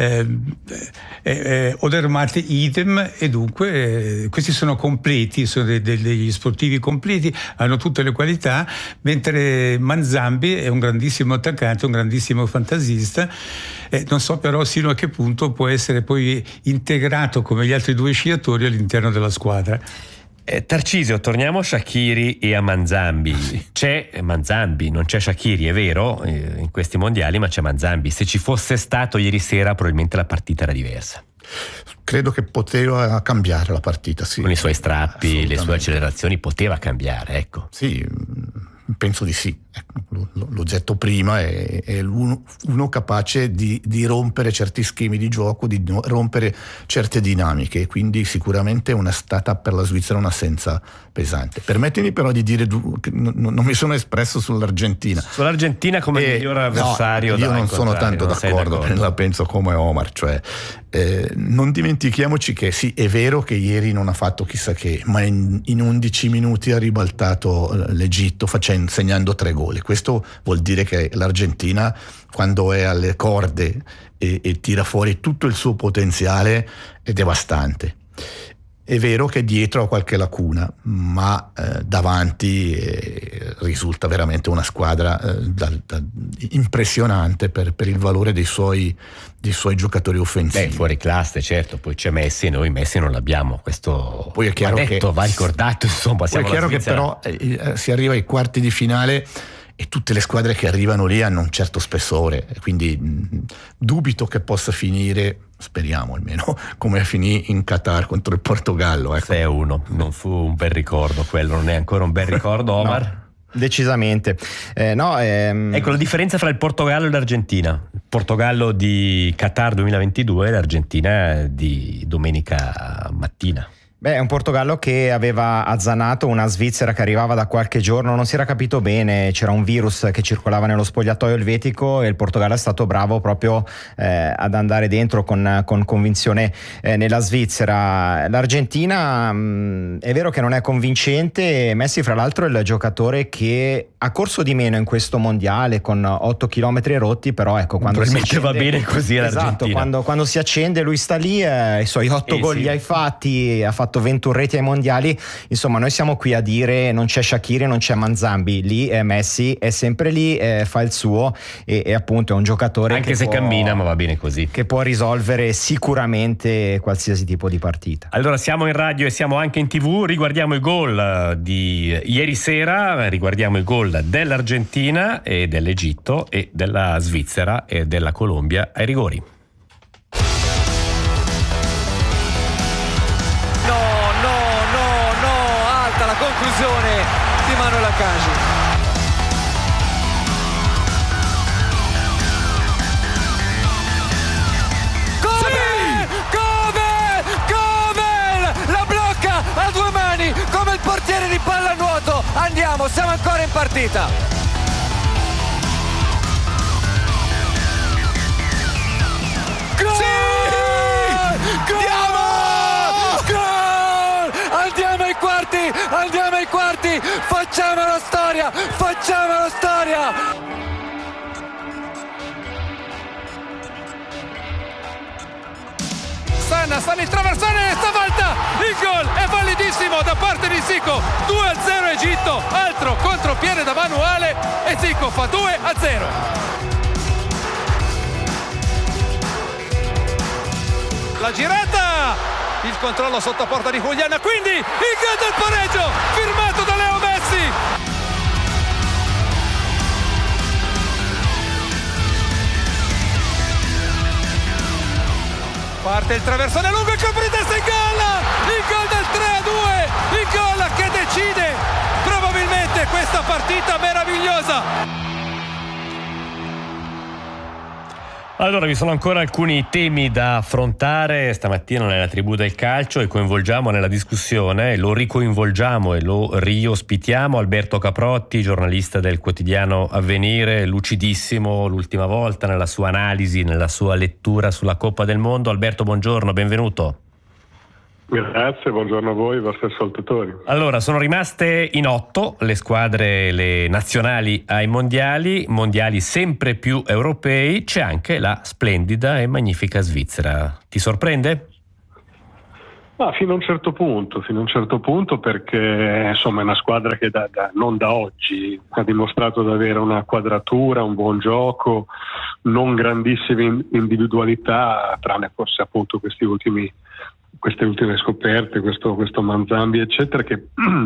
Odermatt idem, e dunque questi sono completi, sono degli sportivi completi, hanno tutte le qualità, mentre Manzambi è un grandissimo attaccante, un grandissimo fantasista. Non so però sino a che punto può essere poi integrato come gli altri due sciatori all'interno della squadra. Tarcisio, torniamo a Shaqiri e a Manzambi. C'è Manzambi, non c'è Shaqiri, è vero, in questi mondiali, ma c'è Manzambi. Se ci fosse stato ieri sera probabilmente la partita era diversa. Credo che poteva cambiare la partita, sì. Con i suoi strappi, le sue accelerazioni poteva cambiare, ecco. Sì, penso di sì. L'ho detto prima, è uno capace di rompere certi schemi di gioco, di rompere certe dinamiche, quindi sicuramente è stata per la Svizzera un'assenza pesante. Permettimi però di dire che non mi sono espresso sull'Argentina. Sull'Argentina come miglior avversario. No, io non sono tanto d'accordo, la penso come Omar, cioè non dimentichiamoci che sì, è vero che ieri non ha fatto chissà che, ma in 11 minuti ha ribaltato l'Egitto segnando 3 gol. Questo vuol dire che l'Argentina, quando è alle corde e tira fuori tutto il suo potenziale, è devastante. È vero che dietro ha qualche lacuna, ma davanti risulta veramente una squadra impressionante per il valore dei suoi giocatori offensivi. Fuori classe, certo. Poi c'è Messi e noi Messi non l'abbiamo. Questo poi è chiaro va ricordato. Insomma, poi è chiaro che però si arriva ai quarti di finale e tutte le squadre che arrivano lì hanno un certo spessore, quindi dubito che possa finire, speriamo almeno, come finì in Qatar contro il Portogallo. 6-1, non fu un bel ricordo quello, non è ancora un bel ricordo, Omar? No. Decisamente. Ecco la differenza fra il Portogallo e l'Argentina. Il Portogallo di Qatar 2022 e l'Argentina di domenica mattina. È un Portogallo che aveva azzanato una Svizzera che arrivava da qualche giorno, non si era capito bene, c'era un virus che circolava nello spogliatoio elvetico e il Portogallo è stato bravo proprio ad andare dentro con convinzione nella Svizzera. L'Argentina è vero che non è convincente, Messi fra l'altro è il giocatore che ha corso di meno in questo mondiale con 8 chilometri rotti, però ecco, quando si accende, va bene così l'Argentina. Esatto, quando si accende lui sta lì, i suoi 8 gol li ha fatti, ha fatto 21 reti ai mondiali. Insomma, noi siamo qui a dire non c'è Shaqiri, non c'è Manzambi, lì Messi è sempre lì, fa il suo e appunto è un giocatore anche se cammina, ma va bene così, che può risolvere sicuramente qualsiasi tipo di partita. Allora siamo in radio e siamo anche in TV, riguardiamo i gol di ieri sera, riguardiamo i gol dell'Argentina e dell'Egitto e della Svizzera e della Colombia ai rigori. Conclusione di Manuel Akanji. Come la blocca a 2 mani come il portiere di pallanuoto. Andiamo, siamo ancora in partita. Gol! Sì! Andiamo ai quarti, facciamo la storia. Sanna il traversone, stavolta il gol è validissimo da parte di Zico. 2-0 Egitto, altro contropiede da manuale e Zico fa 2-0. La girata, il controllo sotto porta di Juliana, quindi il gol del pareggio firmato da Leo Messi. Parte il traversone lungo, il colpo di testa, il gol del 3-2, il gol che decide probabilmente questa partita meravigliosa. Allora, vi sono ancora alcuni temi da affrontare stamattina nella tribù del calcio e coinvolgiamo nella discussione, lo ricoinvolgiamo e lo riospitiamo Alberto Caprotti, giornalista del quotidiano Avvenire, lucidissimo l'ultima volta nella sua analisi, nella sua lettura sulla Coppa del Mondo. Alberto, buongiorno, benvenuto. Grazie, buongiorno a voi, ai vostri ascoltatori. Allora, sono rimaste in 8 le squadre, le nazionali ai mondiali sempre più europei, c'è anche la splendida e magnifica Svizzera. Ti sorprende? Fino a un certo punto perché insomma è una squadra che non da oggi ha dimostrato di avere una quadratura, un buon gioco, non grandissime individualità, tranne forse appunto queste ultime scoperte, questo Manzambi eccetera, che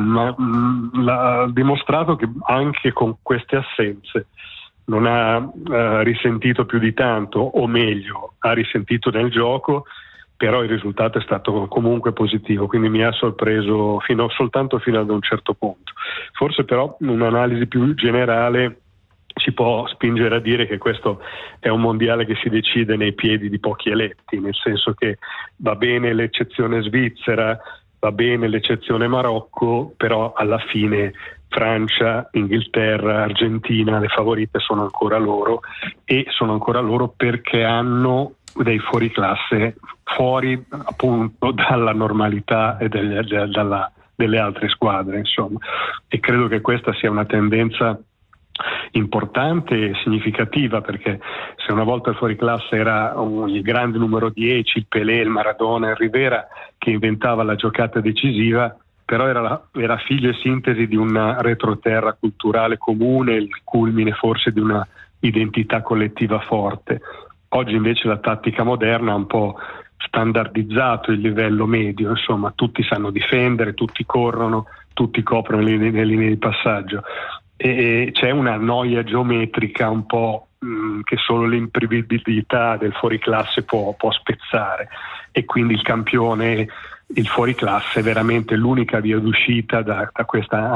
ha dimostrato che anche con queste assenze non ha risentito più di tanto, o meglio ha risentito nel gioco, però il risultato è stato comunque positivo, quindi mi ha sorpreso soltanto fino ad un certo punto. Forse però un'analisi più generale ci può spingere a dire che questo è un mondiale che si decide nei piedi di pochi eletti, nel senso che va bene l'eccezione Svizzera, va bene l'eccezione Marocco, però alla fine Francia, Inghilterra, Argentina, le favorite sono ancora loro, e sono ancora loro perché hanno dei fuoriclasse fuori appunto dalla normalità e delle altre squadre, insomma. E credo che questa sia una tendenza importante e significativa, perché se una volta il fuoriclasse era il grande numero 10, il Pelé, il Maradona, il Rivera che inventava la giocata decisiva, però era figlio e sintesi di una retroterra culturale comune, il culmine forse di una identità collettiva forte. Oggi invece la tattica moderna ha un po' standardizzato il livello medio, insomma tutti sanno difendere, tutti corrono, tutti coprono le linee di passaggio, e c'è una noia geometrica un po' che solo l'imprevedibilità del fuoriclasse può spezzare, e quindi il campione, il fuoriclasse è veramente l'unica via d'uscita da questa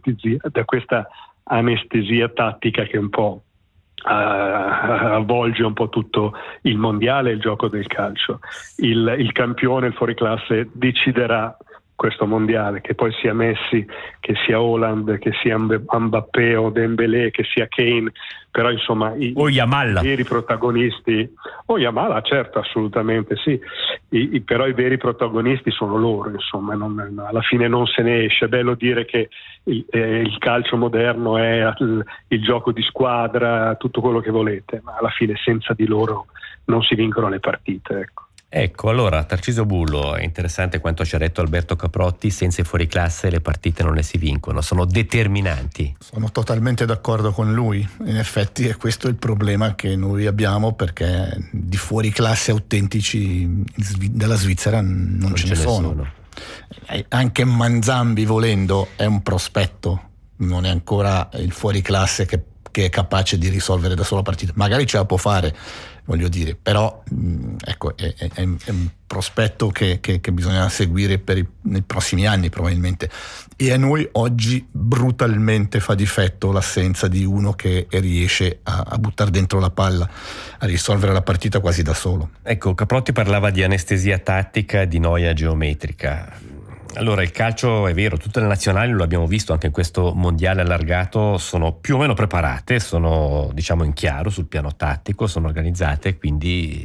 anestesia tattica che un po' avvolge un po' tutto il mondiale e il gioco del calcio. Il campione, il fuoriclasse, deciderà questo mondiale, che poi sia Messi, che sia Haaland, che sia Mbappé o Dembélé, che sia Kane, però insomma i veri protagonisti, o Yamal, certo, assolutamente sì, però i veri protagonisti sono loro, insomma, alla fine non se ne esce. È bello dire che il calcio moderno è il gioco di squadra, tutto quello che volete, ma alla fine senza di loro non si vincono le partite, Ecco, allora Tarcisio Bullo, è interessante quanto ci ha detto Alberto Caprotti: senza i fuoriclasse le partite non le si vincono, sono determinanti. Sono totalmente d'accordo con lui, in effetti è questo il problema che noi abbiamo, perché di fuoriclasse autentici della Svizzera non ce ne sono. Anche Manzambi, volendo, è un prospetto, non è ancora il fuoriclasse che è capace di risolvere da sola partita, magari ce la può fare, voglio dire, però ecco, è un prospetto che bisogna seguire nei prossimi anni probabilmente, e a noi oggi brutalmente fa difetto l'assenza di uno che riesce a buttare dentro la palla, a risolvere la partita quasi da solo. Ecco, Caprotti parlava di anestesia tattica e di noia geometrica. Allora, il calcio, è vero, tutte le nazionali, lo abbiamo visto anche in questo mondiale allargato, sono più o meno preparate, sono diciamo in chiaro sul piano tattico, sono organizzate, quindi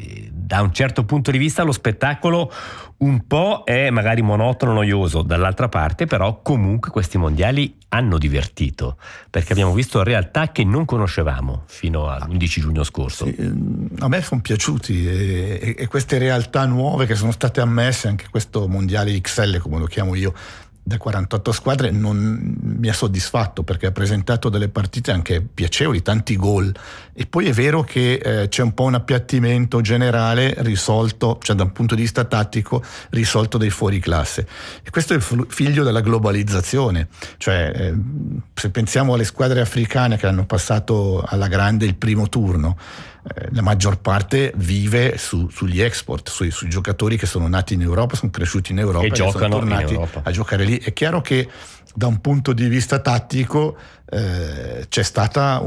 da un certo punto di vista lo spettacolo un po' è magari monotono, noioso, dall'altra parte però comunque questi mondiali hanno divertito, perché abbiamo visto realtà che non conoscevamo fino all'11 giugno scorso. Sì, a me sono piaciuti e queste realtà nuove che sono state ammesse, anche questo mondiale XL come lo chiamo io, da 48 squadre, non mi ha soddisfatto, perché ha presentato delle partite anche piacevoli, tanti gol, e poi è vero che c'è un po' un appiattimento generale risolto, cioè da un punto di vista tattico risolto dei fuoriclasse, e questo è il figlio della globalizzazione, cioè se pensiamo alle squadre africane che hanno passato alla grande il primo turno, la maggior parte vive sugli export, sui giocatori che sono nati in Europa, sono cresciuti in Europa e giocano, sono tornati a giocare lì. È chiaro che da un punto di vista tattico c'è stata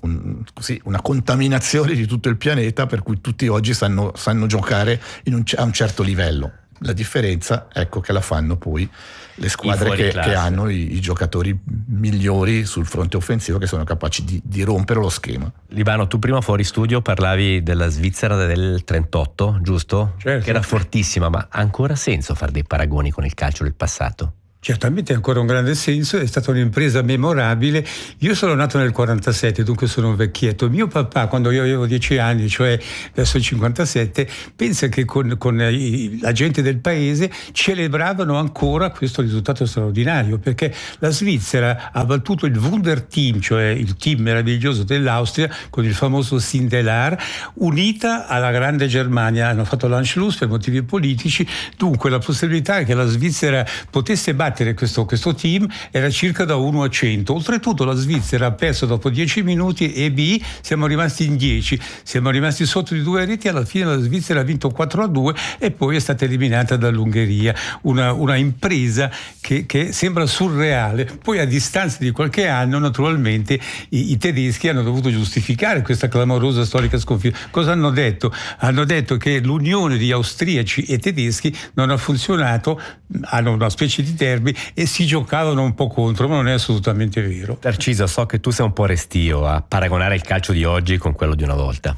una contaminazione di tutto il pianeta, per cui tutti oggi sanno giocare a un certo livello. La differenza, ecco, che la fanno poi le squadre che hanno i giocatori migliori sul fronte offensivo, che sono capaci di rompere lo schema. Libano, tu prima fuori studio parlavi della Svizzera del 38, giusto? Certo. Che era fortissima, ma ha ancora senso fare dei paragoni con il calcio del passato? Certamente ha ancora un grande senso, è stata un'impresa memorabile. Io sono nato nel 47, dunque sono un vecchietto. Mio papà, quando io avevo 10 anni, cioè verso il 57, pensa che con la gente del paese celebravano ancora questo risultato straordinario, perché la Svizzera ha battuto il Wunderteam, cioè il team meraviglioso dell'Austria, con il famoso Sindelar, unita alla grande Germania. Hanno fatto l'Anschluss per motivi politici, dunque la possibilità che la Svizzera potesse battere questo team era circa da 1 a 100. Oltretutto la Svizzera ha perso dopo 10 minuti e siamo rimasti in 10, siamo rimasti sotto di 2 reti. Alla fine la Svizzera ha vinto 4-2 e poi è stata eliminata dall'Ungheria, una impresa che sembra surreale. Poi a distanza di qualche anno naturalmente i tedeschi hanno dovuto giustificare questa clamorosa storica sconfitta. Cosa hanno detto? Hanno detto che l'unione di austriaci e tedeschi non ha funzionato, hanno una specie di derby e si giocavano un po' contro, ma non è assolutamente vero. Tarcisio, so che tu sei un po' restio a paragonare il calcio di oggi con quello di una volta.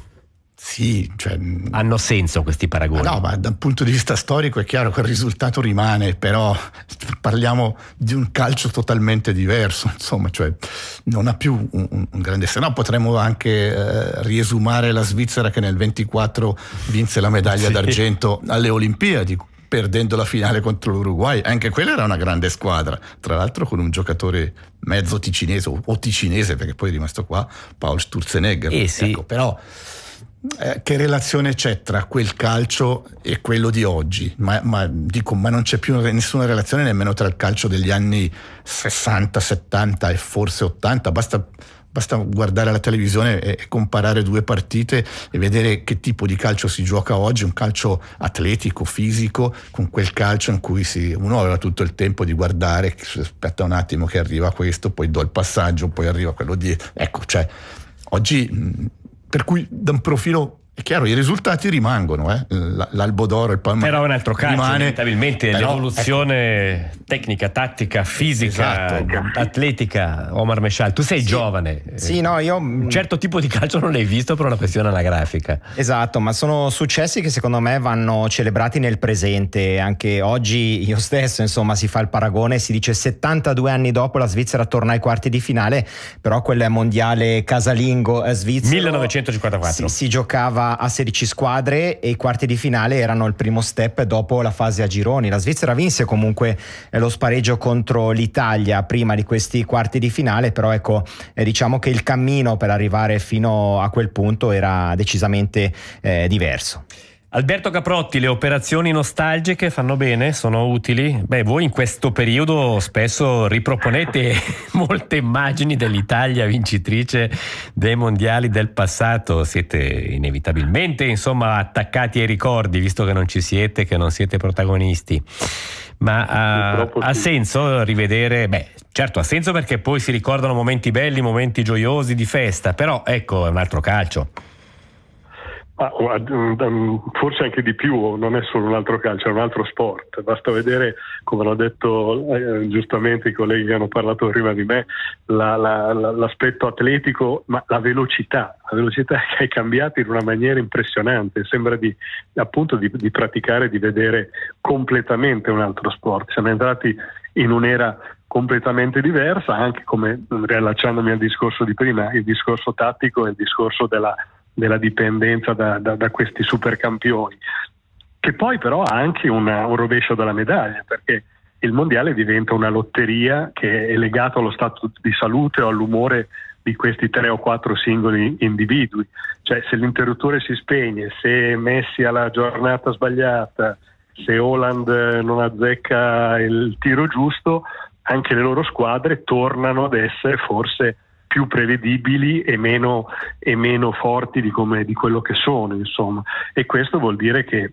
Sì, cioè, hanno senso questi paragoni? No, ma dal punto di vista storico è chiaro che il risultato rimane, però parliamo di un calcio totalmente diverso, insomma, cioè non ha più un grande, se no potremmo anche riesumare la Svizzera che nel 24 vinse la medaglia d'argento alle Olimpiadi, perdendo la finale contro l'Uruguay. Anche quella era una grande squadra, tra l'altro con un giocatore mezzo ticinese o ticinese, perché poi è rimasto qua, Paul Sturzenegger. Sì. Ecco, però che relazione c'è tra quel calcio e quello di oggi? Ma non c'è più nessuna relazione nemmeno tra il calcio degli anni 60, 70 e forse 80. Basta guardare la televisione e comparare 2 partite e vedere che tipo di calcio si gioca oggi, un calcio atletico, fisico, con quel calcio in cui uno aveva tutto il tempo di guardare, aspetta un attimo che arriva questo, poi do il passaggio, poi arriva quello dietro. Ecco, cioè oggi, per cui da un profilo è chiaro, i risultati rimangono, l'Albo d'Oro, il Palma. Però è un altro calcio, inevitabilmente, però, l'evoluzione tecnica, tattica, fisica, atletica. Omar Meshal, tu sei giovane. Sì, no, io un certo tipo di calcio non l'hai visto per una questione anagrafica. Esatto, ma sono successi che secondo me vanno celebrati nel presente. Anche oggi io stesso, insomma, si fa il paragone, si dice 72 anni dopo la Svizzera torna ai quarti di finale, però quel mondiale casalingo svizzero 1954 si giocava a 16 squadre e i quarti di finale erano il primo step dopo la fase a gironi. La Svizzera vinse comunque lo spareggio contro l'Italia prima di questi quarti di finale, però ecco, diciamo che il cammino per arrivare fino a quel punto era decisamente diverso. Alberto Caprotti, le operazioni nostalgiche fanno bene? Sono utili? Beh, voi in questo periodo spesso riproponete molte immagini dell'Italia vincitrice dei mondiali del passato. Siete inevitabilmente, insomma, attaccati ai ricordi, visto che non ci siete, che non siete protagonisti. Ma ha senso rivedere? Beh, certo ha senso, perché poi si ricordano momenti belli, momenti gioiosi di festa, però ecco, è un altro calcio. Forse anche di più, non è solo un altro calcio, è un altro sport. Basta vedere, come hanno detto giustamente i colleghi che hanno parlato prima di me, l'aspetto atletico, ma la velocità che è cambiata in una maniera impressionante. Sembra di praticare, di vedere completamente un altro sport. Siamo entrati in un'era completamente diversa, anche come, riallacciandomi al discorso di prima, il discorso tattico e il discorso della dipendenza da questi supercampioni, che poi però ha anche un rovescio della medaglia, perché il mondiale diventa una lotteria che è legata allo stato di salute o all'umore di questi 3 o 4 singoli individui. Cioè, se l'interruttore si spegne, se Messi ha la giornata sbagliata, se Haaland non azzecca il tiro giusto, anche le loro squadre tornano ad essere forse più prevedibili e meno forti di quello che sono, insomma. E questo vuol dire che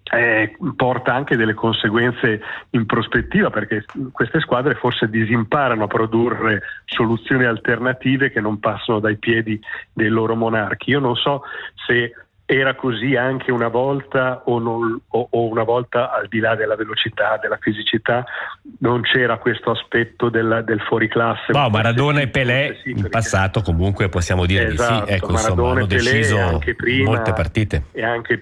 porta anche delle conseguenze in prospettiva, perché queste squadre forse disimparano a produrre soluzioni alternative che non passano dai piedi dei loro monarchi. Io non so se era così anche una volta o una volta, al di là della velocità, della fisicità, non c'era questo aspetto del fuoriclasse. No, Maradona e Pelé in passato comunque possiamo dire di sì. Ecco, insomma, hanno deciso anche prima, molte partite. E anche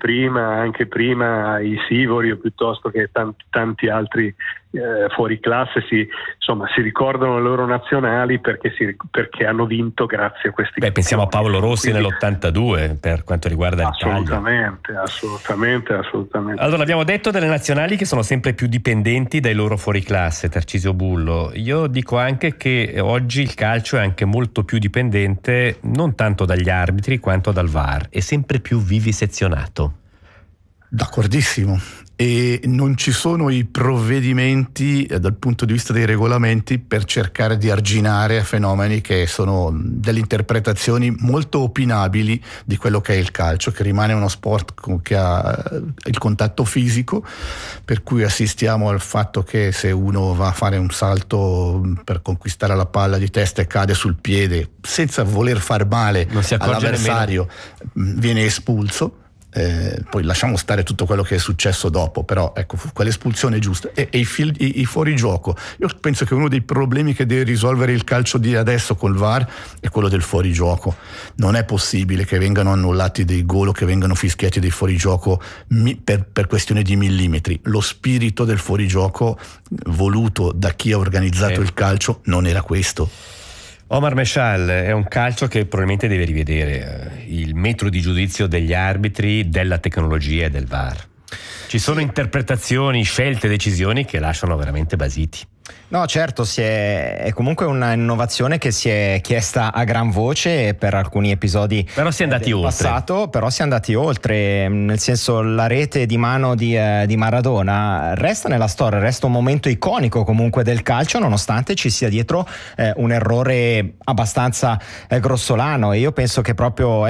prima i Sivori, o piuttosto che tanti altri fuori classe si ricordano le loro nazionali perché hanno vinto grazie a questi. Pensiamo a Paolo Rossi nell'82 per quanto riguarda l'Italia. Assolutamente. Allora, abbiamo detto delle nazionali che sono sempre più dipendenti dai loro fuoriclasse, Tarcisio Bullo. Io dico anche che oggi il calcio è anche molto più dipendente non tanto dagli arbitri quanto dal VAR, è sempre più vivisezionato. D'accordissimo. E non ci sono i provvedimenti dal punto di vista dei regolamenti per cercare di arginare fenomeni che sono delle interpretazioni molto opinabili di quello che è il calcio, che rimane uno sport che ha il contatto fisico, per cui assistiamo al fatto che se uno va a fare un salto per conquistare la palla di testa e cade sul piede senza voler far male all'avversario, viene espulso. Poi lasciamo stare tutto quello che è successo dopo, però ecco, quell'espulsione è giusta. E i fuorigioco, io penso che uno dei problemi che deve risolvere il calcio di adesso col VAR è quello del fuorigioco. Non è possibile che vengano annullati dei gol o che vengano fischiati dei fuorigioco per questione di millimetri. Lo spirito del fuorigioco voluto da chi ha organizzato il calcio non era questo. Omar Meshal, è un calcio che probabilmente deve rivedere il metro di giudizio degli arbitri, della tecnologia e del VAR. Ci sono interpretazioni, scelte, decisioni che lasciano veramente basiti. No, certo, è comunque un'innovazione che si è chiesta a gran voce per alcuni episodi però si è andati oltre. Passato, però si è andati oltre, nel senso, la rete di mano di Maradona resta nella storia, resta un momento iconico comunque del calcio, nonostante ci sia dietro un errore abbastanza grossolano, e io penso che proprio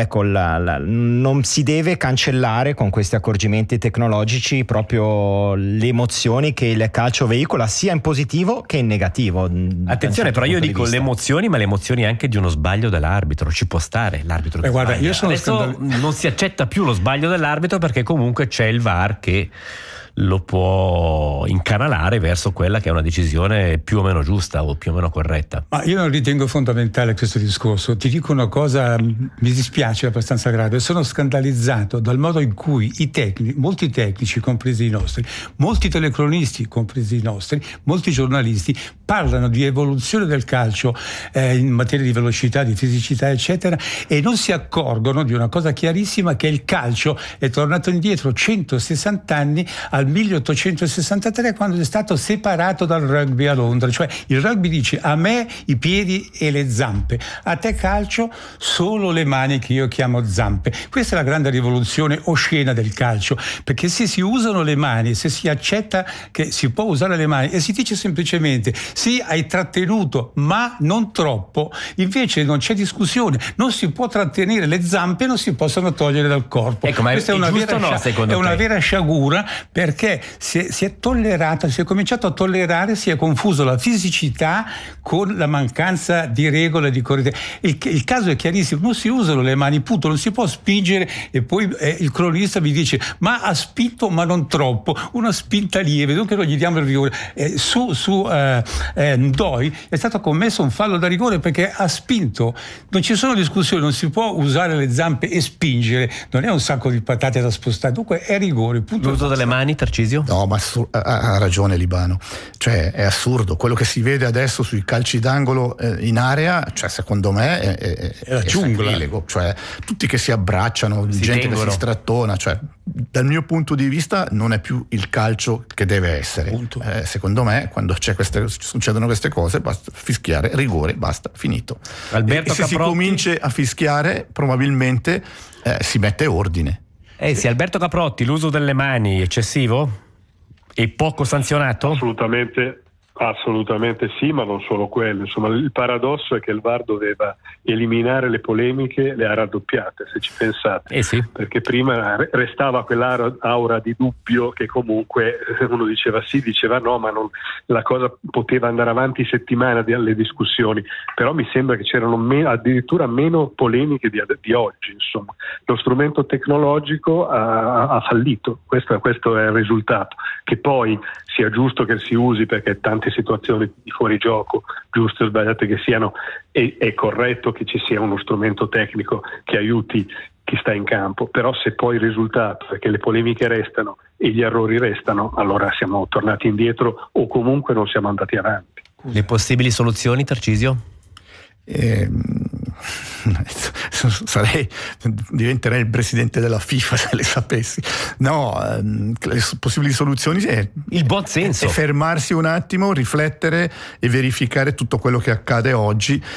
non si deve cancellare con questi accorgimenti tecnologici proprio le emozioni che il calcio veicola, sia in positivo che in negativo. Attenzione, però io dico le emozioni, ma le emozioni anche di uno sbaglio dell'arbitro. Ci può stare l'arbitro che guarda, io sono adesso non si accetta più lo sbaglio dell'arbitro, perché comunque c'è il VAR che lo può incanalare verso quella che è una decisione più o meno giusta o più o meno corretta. Ma io non ritengo fondamentale questo discorso. Ti dico una cosa, mi dispiace, abbastanza grave. Sono scandalizzato dal modo in cui molti tecnici, compresi i nostri, molti telecronisti, compresi i nostri, molti giornalisti, parlano di evoluzione del calcio in materia di velocità, di fisicità, eccetera, e non si accorgono di una cosa chiarissima, che il calcio è tornato indietro 160 anni al 1863, quando è stato separato dal rugby a Londra. Cioè il rugby dice: a me i piedi e le zampe, a te calcio solo le mani, che io chiamo zampe. Questa è la grande rivoluzione oscena del calcio, perché se si usano le mani, se si accetta che si può usare le mani e si dice semplicemente sì, hai trattenuto ma non troppo, invece non c'è discussione, non si può trattenere le zampe, non si possono togliere dal corpo. Ecco, ma questa è una vera sciagura, perché perché si è tollerata, si è cominciato a tollerare, si è confuso la fisicità con la mancanza di regole, di correttezza. Il caso è chiarissimo, non si usano le mani, punto, non si può spingere e poi il cronista vi dice ma ha spinto ma non troppo, una spinta lieve, dunque non gli diamo il rigore. Su N'Doye è stato commesso un fallo da rigore perché ha spinto, non ci sono discussioni, non si può usare le zampe e spingere, non è un sacco di patate da spostare, dunque è rigore, punto. L'uso delle mani, Tarcisio? No, ma ha ragione Libano, cioè è assurdo quello che si vede adesso sui calci d'angolo in area, cioè secondo me è la giungla, cioè tutti che si abbracciano, gente che si strattona, cioè dal mio punto di vista non è più il calcio che deve essere. Secondo me quando succedono queste cose basta fischiare rigore, basta, finito. Alberto e se Caprotti? si comincia a fischiare probabilmente si mette ordine. Sì, Alberto Caprotti, l'uso delle mani eccessivo e poco sanzionato? Assolutamente sì, ma non solo quello. Insomma, il paradosso è che il VAR doveva eliminare le polemiche, le ha raddoppiate, se ci pensate. Sì. Perché prima restava quell'aura di dubbio che comunque uno diceva sì, diceva no, ma la cosa poteva andare avanti settimane alle discussioni. Però mi sembra che c'erano addirittura meno polemiche di oggi. Insomma, lo strumento tecnologico ha fallito. Questo è il risultato. Che poi sia giusto che si usi perché tante situazioni di fuorigioco, giuste o sbagliate che siano, è corretto che ci sia uno strumento tecnico che aiuti chi sta in campo, però se poi il risultato è che le polemiche restano e gli errori restano, allora siamo tornati indietro o comunque non siamo andati avanti. Le possibili soluzioni, Tarcisio? Diventerei il presidente della FIFA se le sapessi. No, le possibili soluzioni è il buon senso, è fermarsi un attimo, riflettere e verificare tutto quello che accade oggi